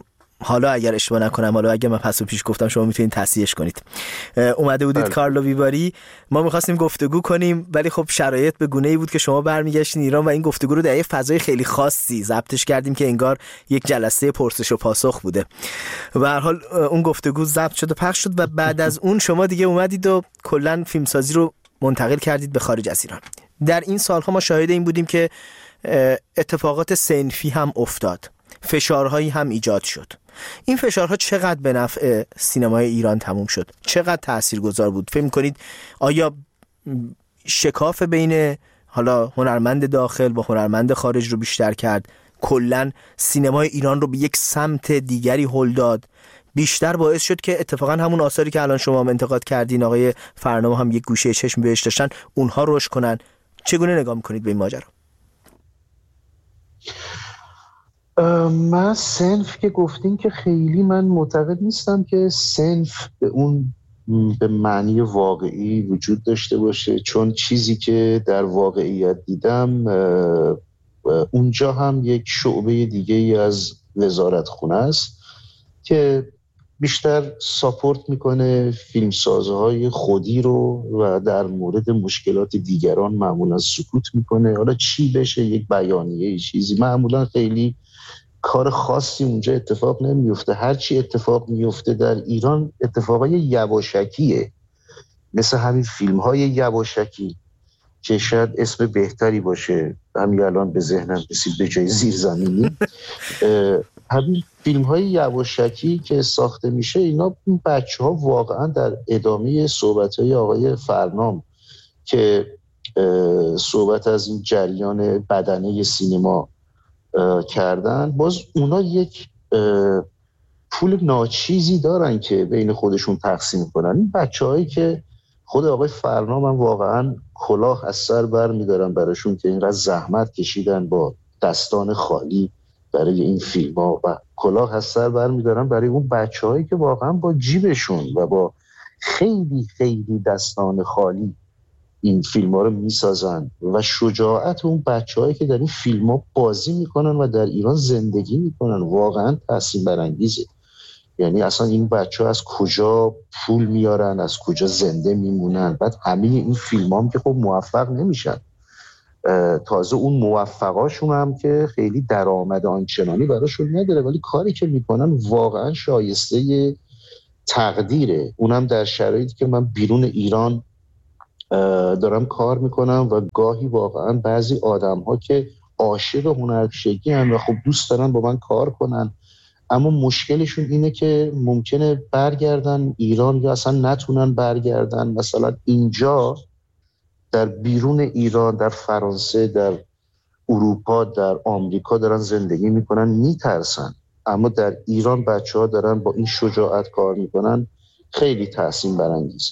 حالا اگر اشتباه نکنم، حالا اگر من پس و پیش گفتم شما میتونید تصحیحش کنید، اومده بودید کارلو ویواری. ما می‌خواستیم گفتگو کنیم ولی خب شرایط به گونه‌ای بود که شما برمیگشتین ایران و این گفتگو رو در یه فضای خیلی خاصی ضبطش کردیم که انگار یک جلسه پرسش و پاسخ بوده. به هر حال اون گفتگو ضبط شد و پخش شد و بعد از اون شما دیگه اومدید و کلاً فیلمسازی رو منتقل کردید به خارج از ایران. در این سال‌ها ما شاهد این بودیم که اتفاقات صنفی هم افتاد، فشارهایی هم ایجاد شد. این فشارها چقدر به نفع سینمای ایران تموم شد؟ چقدر تاثیرگذار بود؟ فکر می‌کنید آیا شکاف بین حالا هنرمند داخل با هنرمند خارج رو بیشتر کرد؟ کلاً سینمای ایران رو به یک سمت دیگری هل داد؟ بیشتر باعث شد که اتفاقا همون آثاری که الان شما هم انتقاد کردین، آقای فرنام هم یک گوشه چشم بهش داشتن، اونها رشد کنن؟ چگونه نگاه می‌کنید به این ماجرا؟ من صنف که گفتین که خیلی من معتقد نیستم که صنف به معنی واقعی وجود داشته باشه، چون چیزی که در واقعیت دیدم اونجا هم یک شعبه دیگه ای از وزارتخونه است که بیشتر ساپورت میکنه فیلمسازهای خودی رو و در مورد مشکلات دیگران معمولا سکوت میکنه. حالا چی بشه، یک بیانیه چیزی، معمولا خیلی کار خاصی اونجا اتفاق نمیفته. هرچی اتفاق میفته در ایران اتفاقای یواشکیه، مثل همین فیلم های یواشکی که شاید اسم بهتری باشه، همین الان به ذهنم رسید به جای زیرزمینی. همین فیلم های یواشکی که ساخته میشه، اینا بچه ها واقعا در ادامه صحبت های آقای فرنام که صحبت از این جریان بدنه سینما کردن، باز اونا یک پول ناچیزی دارن که بین خودشون تقسیم کنن. این بچه هایی که خود آقای فرنام هم واقعا کلاه از سر بر میدارن براشون که اینقدر زحمت کشیدن با دستان خالی برای این فیلم ها و کلاه از سر بر میدارن برای اون بچه هایی که واقعا با جیبشون و با خیلی خیلی دستان خالی این فیلم ها رو میسازن و شجاعت اون بچه هایی که در این فیلم ها بازی میکنن و در ایران زندگی میکنن واقعا تأثیر برانگیزه. یعنی اصلا این بچه ها از کجا پول میارن، از کجا زنده میمونن. بعد همه این فیلم هم که خب موفق نمیشن، تازه اون موفقاشون هم که خیلی درآمد آنچنانی براشون نداره، ولی کاری که میکنن واقعا شایسته تقدیره. اونم در شرایطی که من بیرون ایران دارم کار میکنم و گاهی واقعا بعضی آدم ها که عاشق هنرپیشگی هستن و خب دوست دارن با من کار کنن، اما مشکلشون اینه که ممکنه برگردن ایران یا اصلا نتونن برگردن. مثلا اینجا در بیرون ایران، در فرانسه، در اروپا، در آمریکا دارن زندگی میکنن، میترسن، اما در ایران بچه ها دارن با این شجاعت کار میکنن. خیلی تأثیر برانگیز.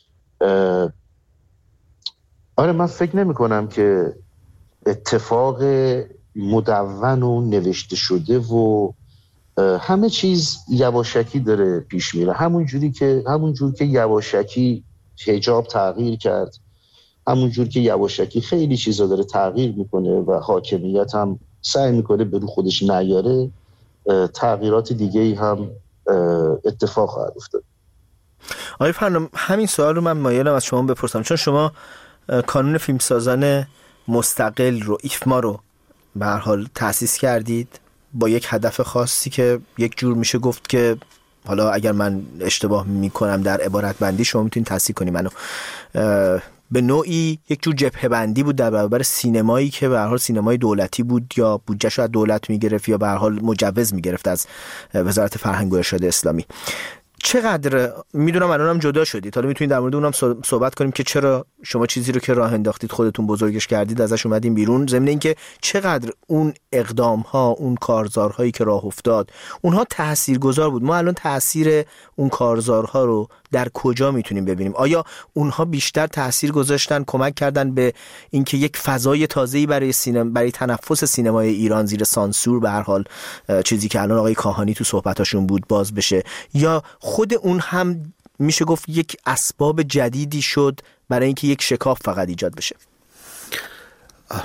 آره، من فکر نمی کنم که اتفاق مدون و نوشته شده و همه چیز یواشکی داره پیش میره. همونجور که یواشکی حجاب تغییر کرد، همونجور که یواشکی خیلی چیزا داره تغییر میکنه و حاکمیت هم سعی میکنه به رو خودش نیاره، تغییرات دیگه ای هم اتفاق خواهد افتاد. آقای فرنام، همین سوال رو من مایلم از شما بپرسم، چون شما کانون فیلمسازان مستقل رو، ایفما رو به هر حال تأسیس کردید با یک هدف خاصی که یک جور میشه گفت که، حالا اگر من اشتباه میکنم در عبارت بندی شما میتونید تصحیح کنید منو، به نوعی یک جور جبهه بندی بود در برابر سینمایی که به هر حال سینمای دولتی بود یا بودجه‌اش از دولت میگرفت یا به هر حال مجوز میگرفت از وزارت فرهنگ و ارشاد اسلامی. چقدر میدونم الانم جدا شدید، حالا میتونید در مورد اونم صحبت کنیم که چرا شما چیزی رو که راه انداختید خودتون بزرگش کردید ازش اومدین بیرون، ضمن اینکه چقدر اون اقدام ها، اون کارزارهایی که راه افتاد اونها تاثیرگذار بود. ما الان تاثیر اون کارزارها رو در کجا میتونیم ببینیم؟ آیا اونها بیشتر تاثیر گذاشتن، کمک کردن به اینکه یک فضای تازه‌ای برای تنفس سینمای ایران زیر سانسور به هر حال چیزی که الان آقای کاهانی تو صحبتاشون بود باز بشه، یا خود اون هم میشه گفت یک اسباب جدیدی شد برای اینکه یک شکاف فقط ایجاد بشه؟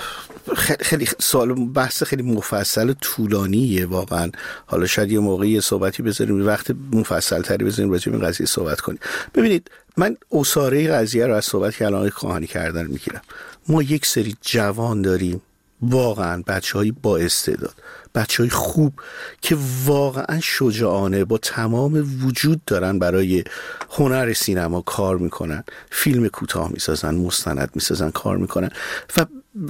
خیلی سوال بحث خیلی مفصل طولانیه واقعا. حالا شاید یه موقعی صحبتی بذاریم، وقت مفصل تری بذاریم راجع به این قضیه صحبت کنیم. ببینید من اساره قضیه رو از صحبت که الان کاهانی کردن میگیرم. ما یک سری جوان داریم، واقعا بچه‌های با استعداد، بچه‌های خوب که واقعا شجاعانه با تمام وجود دارن برای هنر سینما کار میکنن، فیلم کوتاه میسازن، مستند میسازن، کار میکنن و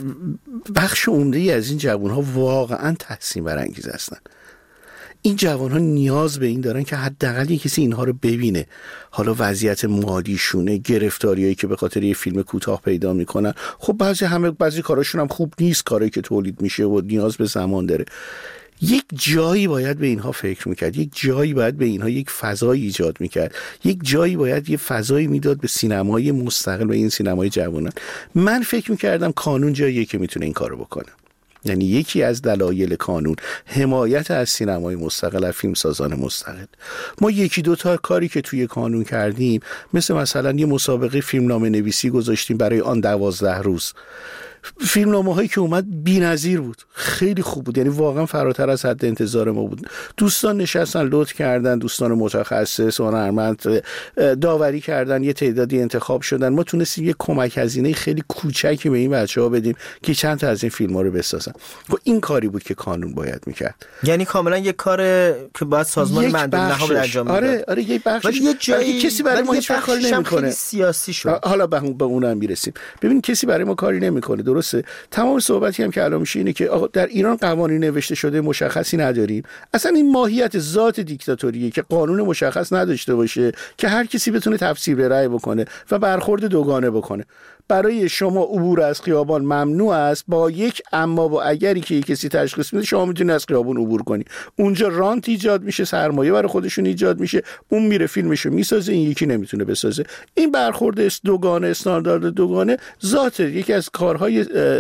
بخش عمده‌ای از این جوان‌ها واقعا تحسین برانگیز هستن. این جوان‌ها نیاز به این دارن که حداقل یک کسی اینها رو ببینه. حالا وضعیت مالیشونه، گرفتاریایی که به خاطر یه فیلم کوتاه پیدا میکنن، خب بعضی کاراشون هم خوب نیست، کاری که تولید میشه و نیاز به زمان داره. یک جایی باید به اینها فکر میکرد، یک جایی باید به اینها یک فضایی ایجاد میکرد، یک جایی باید یه فضایی میداد به سینمای مستقل، به این سینمای جوانان. من فکر میکردم کانون جاییه که میتونه این کارو بکنه. یعنی یکی از دلایل کانون حمایت از سینمای مستقل، از فیلمسازان مستقل. ما یکی دو تا کاری که توی کانون کردیم، مثلا یه مسابقه فیلمنامه نویسی گذاشتیم برای آن 12 روز. فیلمنامه هایی که اومد بی‌نظیر بود، خیلی خوب بود، یعنی واقعا فراتر از حد انتظار ما بود. دوستان نشستن لطف کردن، دوستان متخصص هنرمند داوری کردن، یه تعدادی انتخاب شدن. ما تونستیم یه کمک هزینه خیلی کوچکی به این بچه‌ها بدیم که چند تا از این فیلم‌ها رو بسازن. و این کاری بود که کانون باید میکرد. یعنی کاملا یه کار که باید سازمان مندوب نهاد انجام میداد. آره یه بخشش. یه جایی کسی برای ما هیچ کاری نمیکنه. سیاسی شد. حالا به اونم میرسیم. ببین کسی برای ما کاری نمیکنه. درسته؟ تمام صحبتی هم که الان میشه اینه که آقا در ایران قوانین نوشته شده مشخصی نداریم. اصلا این ماهیت ذات دیکتاتوریه که قانون مشخص نداشته باشه که هر کسی بتونه تفسیر به رأی بکنه و برخورد دوگانه بکنه. برای شما عبور از خیابان ممنوع است با یک اما و اگری که کسی تشخیص میده شما میتونید از خیابان عبور کنی. اونجا رانت ایجاد میشه، سرمایه برای خودشون ایجاد میشه، اون میره فیلمشو میسازه، این یکی نمیتونه بسازه. این برخورد دوگانه، استاندارد دوگانه ذات یکی از کارهای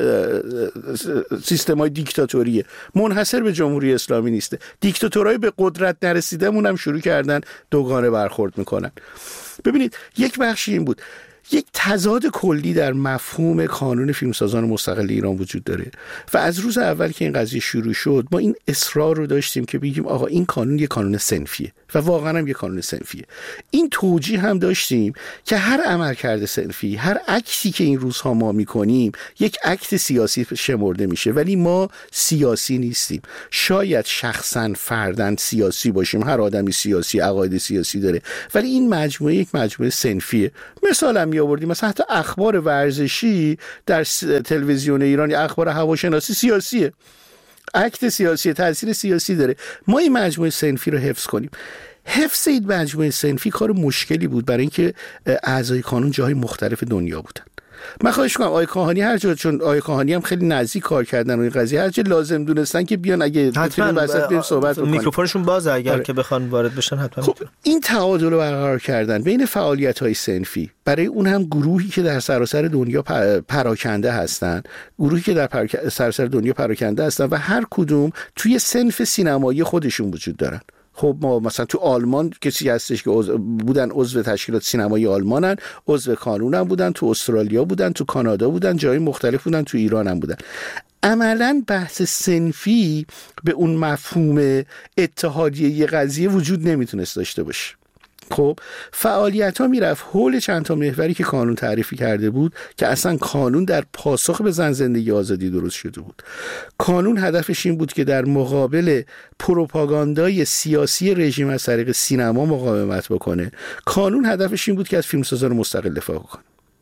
سیستم‌های دیکتاتوریه، منحصر به جمهوری اسلامی نیسته. دیکتاتورهای به قدرت نرسیده‌مون هم شروع کردن دوگانه برخورد میکنن. ببینید یک بخشی این بود، یک تضاد کلی در مفهوم کانون فیلمسازان مستقل ایران وجود داره و از روز اول که این قضیه شروع شد ما این اصرار رو داشتیم که بگیم آقا این قانون یک قانون صنفیه و واقعا هم یک قانون صنفیه. این توجیه هم داشتیم که هر عملکرد صنفی، هر عکسی که این روزها ما میکنیم یک عکس سیاسی شمرده میشه، ولی ما سیاسی نیستیم. شاید شخصا فرداً سیاسی باشیم، هر آدمی سیاسی، عقاید سیاسی داره، ولی این مجموعه یک مجموعه صنفیه. مثلا می آوردیم مثلا حتی اخبار ورزشی در تلویزیون ایران یا اخبار هواشناسی سیاسیه، اکت سیاسی، تاثیر سیاسی داره. ما این مجموعه صنفی رو حفظ کنیم. حفظ این مجموعه صنفی کار مشکلی بود برای اینکه اعضای کانون جاهای مختلف دنیا بودن. من خواهش کنم آقای کاهانی هر جا، چون آقای کاهانی هم خیلی نزدیک کار کردن و این قضیه هر جا لازم دونستن که بیان، اگه بتونیم وسط بریم صحبت بکنیم. میکروفونشون بازه اگر که بخوان وارد بشن حتما. خب این تعادل رو برقرار کردن بین فعالیت‌های صنفی، برای اون هم گروهی که در سراسر دنیا پراکنده هستن، گروهی که در سراسر دنیا پراکنده هستن و هر کدوم توی صنف سینمایی خودشون وجود دارن. خب ما مثلا تو آلمان کسی هستش که بودن عضو تشکیلات سینمایی آلمانن، عضو کانون هم بودن، تو استرالیا بودن، تو کانادا بودن، جای مختلف بودن، تو ایران هم بودن. عملاً بحث صنفی به اون مفهوم اتحادیه قضیه وجود نمیتونست داشته باشه. خب فعالیت ها میرفت حول چند تا محوری که کانون تعریفی کرده بود که اصلا کانون در پاسخ به زن زندگی آزادی درست شده بود. کانون هدفش این بود که در مقابل پروپاگاندای سیاسی رژیم از طریق سینما مقاومت بکنه. کانون هدفش این بود که از فیلمسازان مستقل دفاع کنه.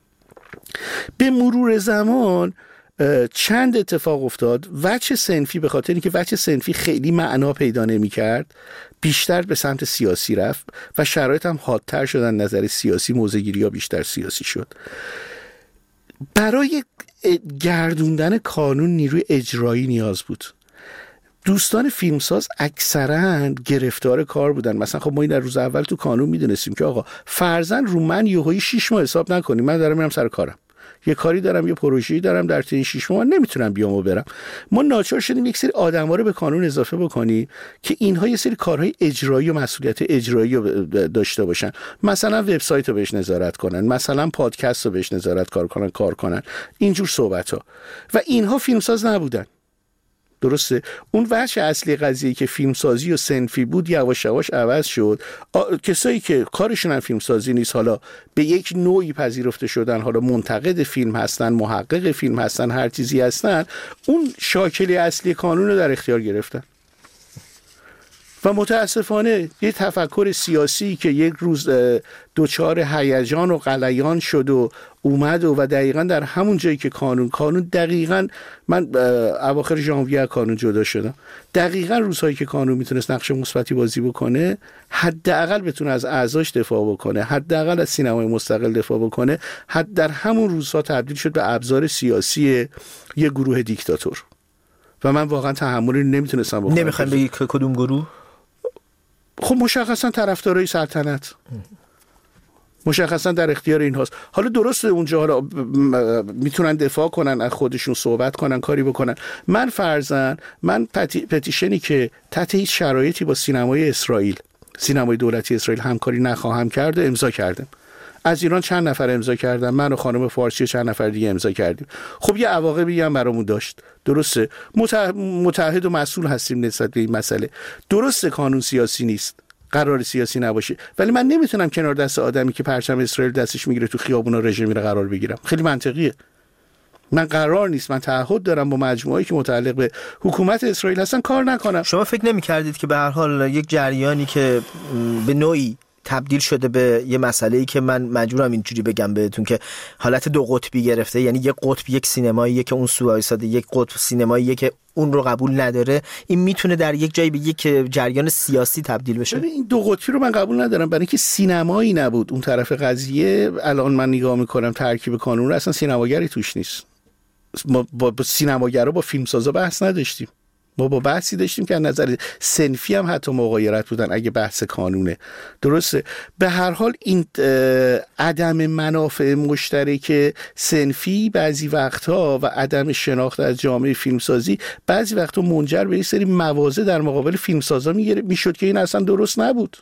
به مرور زمان چند اتفاق افتاد. وجه صنفی به خاطر اینکه وجه صنفی خیلی معنا پیدا نمی‌کرد بیشتر به سمت سیاسی رفت و شرایط هم حادتر شدن، نظر سیاسی، موضع‌گیری‌ها بیشتر سیاسی شد. برای گردوندن کانون نیروی اجرایی نیاز بود. دوستان فیلمساز اکثرا گرفتار کار بودن. مثلا خب ما این در روز اول تو کانون میدونستیم که آقا فرضاً رو من یهویی 6 ماه حساب نکنیم، من دارم میرم سر کارم، یه کاری دارم، یه پروژه‌ای دارم، در طی 6 ماه نمیتونم بیام و برم. ما ناچار شدیم یک سری آدما رو به کانون اضافه بکنیم که اینها یه سری کارهای اجرایی و مسئولیت اجرایی رو داشته باشن. مثلا وبسایت رو بهش نظارت کنن، مثلا پادکست رو بهش نظارت کار کنن، اینجور صحبت‌ها. و اینها فیلمساز نبودن. درسته؟ اون وجه اصلی قضیه که فیلمسازی و صنفی بود یواش یواش عوض شد. کسایی که کارشون هم فیلمسازی نیست، حالا به یک نوعی پذیرفته شدن، حالا منتقد فیلم هستن، محقق فیلم هستن، هر چیزی هستن، اون شاکله اصلی کانون رو در اختیار گرفتن. و متاسفانه یه تفکر سیاسی که یک روز دوچار هیجان و غلیان شد و اومد و دقیقاً در همون جایی که کانون دقیقاً، من اواخر ژانویه کانون جدا شدم، دقیقاً روزهایی که کانون میتونست نقش مثبتی بازی بکنه، حداقل بتونه از اعضاش دفاع بکنه، حداقل از سینمای مستقل دفاع بکنه، در همون روزها تبدیل شد به ابزار سیاسی یک گروه دیکتاتور. و من واقعاً تحملی نمیتونستم بکنم. نمیخوایم بگی کدوم گروه؟ خب مشخصا طرفدارای سلطنت، مشخصا در اختیار این هاست. حالا درسته اونجا حالا میتونن دفاع کنن از خودشون، صحبت کنن، کاری بکنن. من فرضاً پتیشنی که تحت هیچ شرایطی با سینمای اسرائیل، سینمای دولتی اسرائیل همکاری نخواهم کرد امضا کردم. از ایران چند نفر امضا کردن، من و خانم فارسی و چند نفر دیگه امضا کردیم. خب یه عواقبی هم برامون داشت. درسته متحد و مسئول هستیم نسبت به این مسئله. درسته قانون سیاسی نیست، قرار سیاسی نباشه، ولی من نمیتونم کنار دست آدمی که پرچم اسرائیل دستش میگیره تو خیابونا رژه میره قرار بگیرم. خیلی منطقیه. من قرار نیست، من تعهد دارم با مجموعه‌ای که متعلق به حکومت اسرائیل هستن کار نکنم. شما فکر نمی‌کردید که به هر حال یک جریانی که به نوعی تبدیل شده به یه مسئله‌ای که من مجبورم اینجوری بگم بهتون که حالت دو قطبی گرفته، یعنی یک قطب یک سینماییه که اون سو وایساده، یک قطب سینماییه که اون رو قبول نداره، این میتونه در یک جایی به یک جریان سیاسی تبدیل بشه؟ این دو قطبی رو من قبول ندارم، برای اینکه سینمایی نبود اون طرف قضیه. الان من نگاه میکنم ترکیب کانون رو، اصلا سینماگری توش نیست. ما با سینماگرا، با فیلمسازا بحث نداشتیم. ما با بحثی داشتیم که از نظر صنفی هم حتی مغایرت بودن اگه بحث کانونه. درسته؟ به هر حال این عدم منافع مشترک صنفی بعضی وقتها و عدم شناخت از جامعه فیلمسازی بعضی وقتها منجر به یک سری مواضع در مقابل فیلمسازا میشد که این اصلا درست نبود.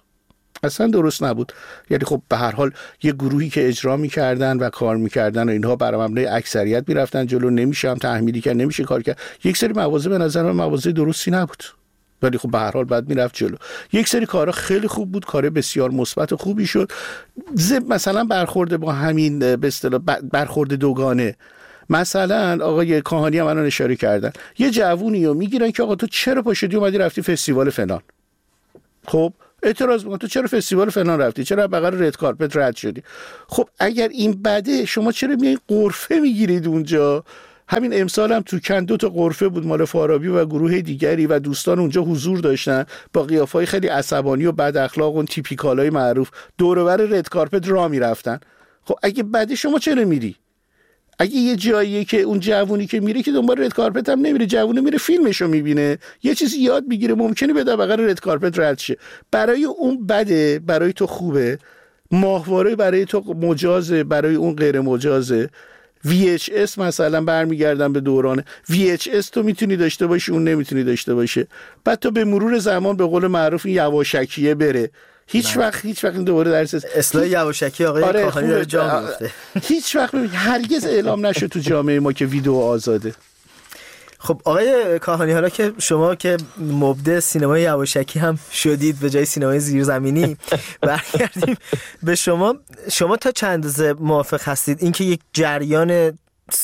یعنی خب به هر حال یه گروهی که اجرا میکردن و کار میکردن و اینها بر مبنای اکثریت میرفتن جلو، نمیشه هم تحمیلی کرد، نمیشه کار کرد. یک سری مواضع به نظر من مواضع درستی نبود، ولی خب به هر حال بعد میرفت جلو. یک سری کارا خیلی خوب بود، کار بسیار مثبت و خوبی شد. مثلا برخورد با همین به اصطلاح برخورد دوگانه، مثلا آقای کاهانی هم الان اشاره کردن، یه جوونی رو میگیرن که آقا تو چرا پاشدی اومدی رفتی فستیوال فلان. خب اعتراض میکنه تو چرا فستیوال فلان رفتی، چرا بغل رد کارپت رد شدی. خب اگر این بده، شما چرا میایین قرفه میگیرید اونجا؟ همین امسال هم تو کن 2 تا قرفه بود مال فارابی و گروه دیگری و دوستان اونجا حضور داشتن با قیافه‌های خیلی عصبانی و بد اخلاق و تیپیکالای معروف دور و بر رد کارپت راه میرفتن. خب اگه بده شما چرا میری؟ اگه یه جاییه که اون جوونی که میره که دنبال رد کارپت هم نمیره، جوونه میره فیلمشو میبینه، یه چیزی یاد میگیره، ممکنه بده بغل رد کارپت رد شه. برای اون بده، برای تو خوبه. ماهواره برای تو مجازه، برای اون غیر مجازه. VHS مثلا برمیگردم به دوران VHS، تو میتونی داشته باشی، اون نمیتونی داشته باشه. بعد تو به مرور زمان به قول معروف این یواشکیه بره. هیچ وقت این دوباره درس اصلاح یواشکی آقای کاهانی داره جا میفته. هیچ وقت هرگز اعلام نشد تو جامعه ما که ویدیو آزاده. خب آقای کاهانی، حالا که شما که مبدع سینمای یواشکی هم شدید به جای سینمای زیرزمینی، برگردیم به شما تا چند اندازه موافق هستید اینکه یک جریان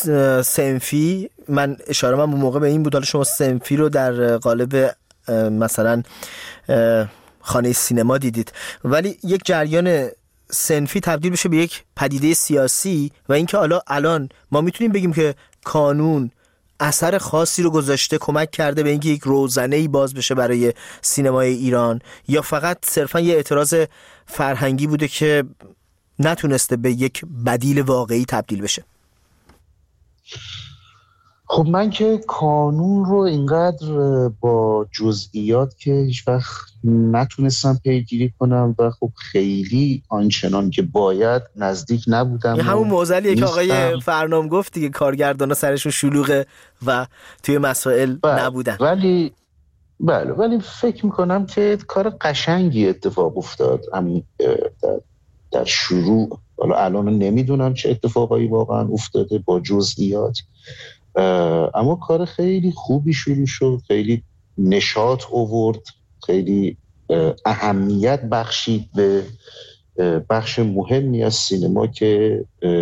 صنفی، من اشاره اون موقع به این بود، حالا شما صنفی رو در قالب مثلا خانه سینما دیدید، ولی یک جریان صنفی تبدیل بشه به یک پدیده سیاسی و اینکه حالا الان ما میتونیم بگیم که کانون اثر خاصی رو گذاشته، کمک کرده به اینکه یک روزنه‌ای باز بشه برای سینمای ایران، یا فقط صرفا یه اعتراض فرهنگی بوده که نتونسته به یک بدیل واقعی تبدیل بشه؟ خب من که قانون رو اینقدر با جزئیات که هیچ وقت نتونستم پیگیری کنم و خب خیلی آنچنان که باید نزدیک نبودم. همون معضلیه که آقای فرنام گفت دیگه، کارگردانا سرشون شلوغه و توی مسائل نبودن. ولی فکر میکنم که کار قشنگی اتفاق افتاد در شروع. حالا الان نمیدونم چه اتفاقایی واقعا افتاده با جزئیات، اما کار خیلی خوبی شروع شد، خیلی نشاط آورد، خیلی اهمیت بخشید به بخش مهمی از سینما که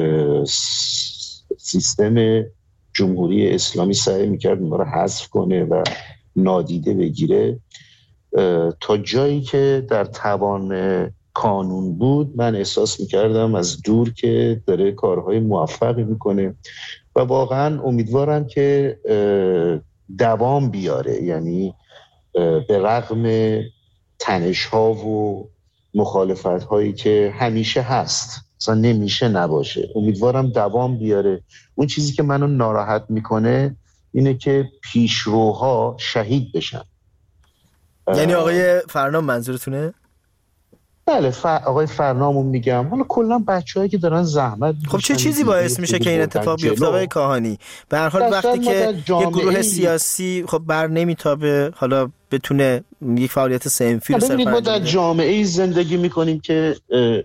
سیستم جمهوری اسلامی سعی میکرد اونها رو حذف کنه و نادیده بگیره. تا جایی که در توان قانون بود من احساس میکردم از دور که داره کارهای موفقی میکنه و واقعا امیدوارم که دوام بیاره، یعنی به رغم تنش‌ها و مخالفت‌هایی که همیشه هست، اصلا نمیشه نباشه، امیدوارم دوام بیاره. اون چیزی که منو ناراحت میکنه اینه که پیشروها شهید بشن. یعنی آقای فرنام منظورتونه؟ بله آقای فرنامو میگم، حالا کلا بچه‌هایی که دارن زحمت می‌کشن. خب چه چیزی باعث میشه که این اتفاق بیفته آقای کاهانی؟ به هر حال وقتی که یک گروه سیاسی خب بر نمیتابه حالا بتونه یک فعالیت صنفی رو سرپرست کنه. ما در جامعه‌ای زندگی می‌کنیم که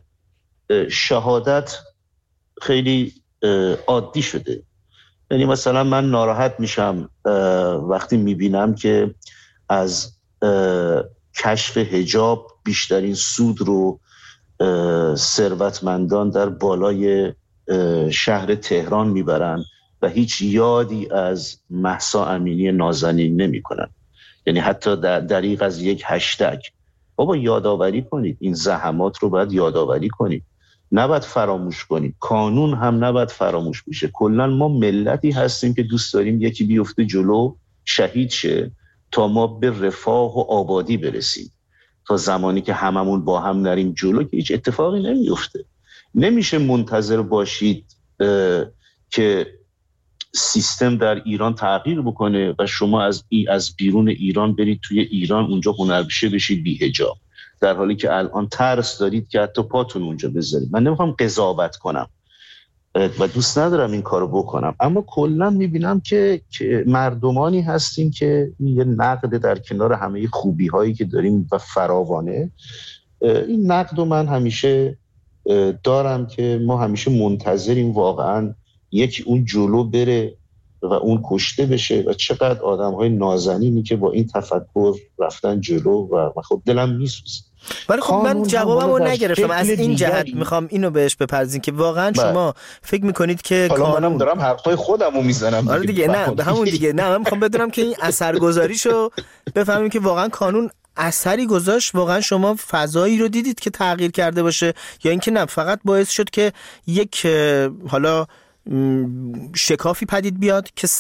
شهادت خیلی عادی شده. یعنی مثلا من ناراحت میشم وقتی میبینم که از کشف حجاب بیشترین سود رو ثروتمندان در بالای شهر تهران میبرن و هیچ یادی از مهسا امینی نازنین نمی کنن. یعنی حتی در دریغ از یک هشتگ. بابا یادآوری کنید، این زحمات رو باید یادآوری کنید، نباید فراموش کنید. قانون هم نباید فراموش بشه. کلا ما ملتی هستیم که دوست داریم یکی بیفته جلو شهید شه تا ما به رفاه و آبادی برسیم. تا زمانی که هممون با هم نریم جلو که هیچ اتفاقی نمیفته. نمیشه منتظر باشید که سیستم در ایران تغییر بکنه و شما از بیرون ایران برید توی ایران اونجا هنرپیشه بشید بی حجاب، در حالی که الان ترس دارید که حتی پاتون اونجا بذارید. من نمیخوام قضاوت کنم و دوست ندارم این کارو بکنم، اما کلا میبینم که مردمانی هستیم که یه نقد در کنار همه خوبی هایی که داریم و فراوانه. این نقد رو من همیشه دارم که ما همیشه منتظریم واقعا یکی اون جلو بره و اون کشته بشه و چقدر آدم های نازنینی که با این تفکر رفتن جلو و خب دلم میسوزه. ولی خب من جوابمو نگرفتم. از این جهت میخوام اینو بهش بپردازین که واقعا شما فکر میکنید که قانون، منم دارم حرفای خودمو میزنم. آره دیگه، نه به همون دیگه، نه من میخوام بدونم که این اثرگذاریشو بفهمیم که واقعا قانون اثری گذاشت، واقعا شما فضایی رو دیدید که تغییر کرده باشه، یا اینکه نه فقط باعث شد که یک حالا شکافی پدید بیاد که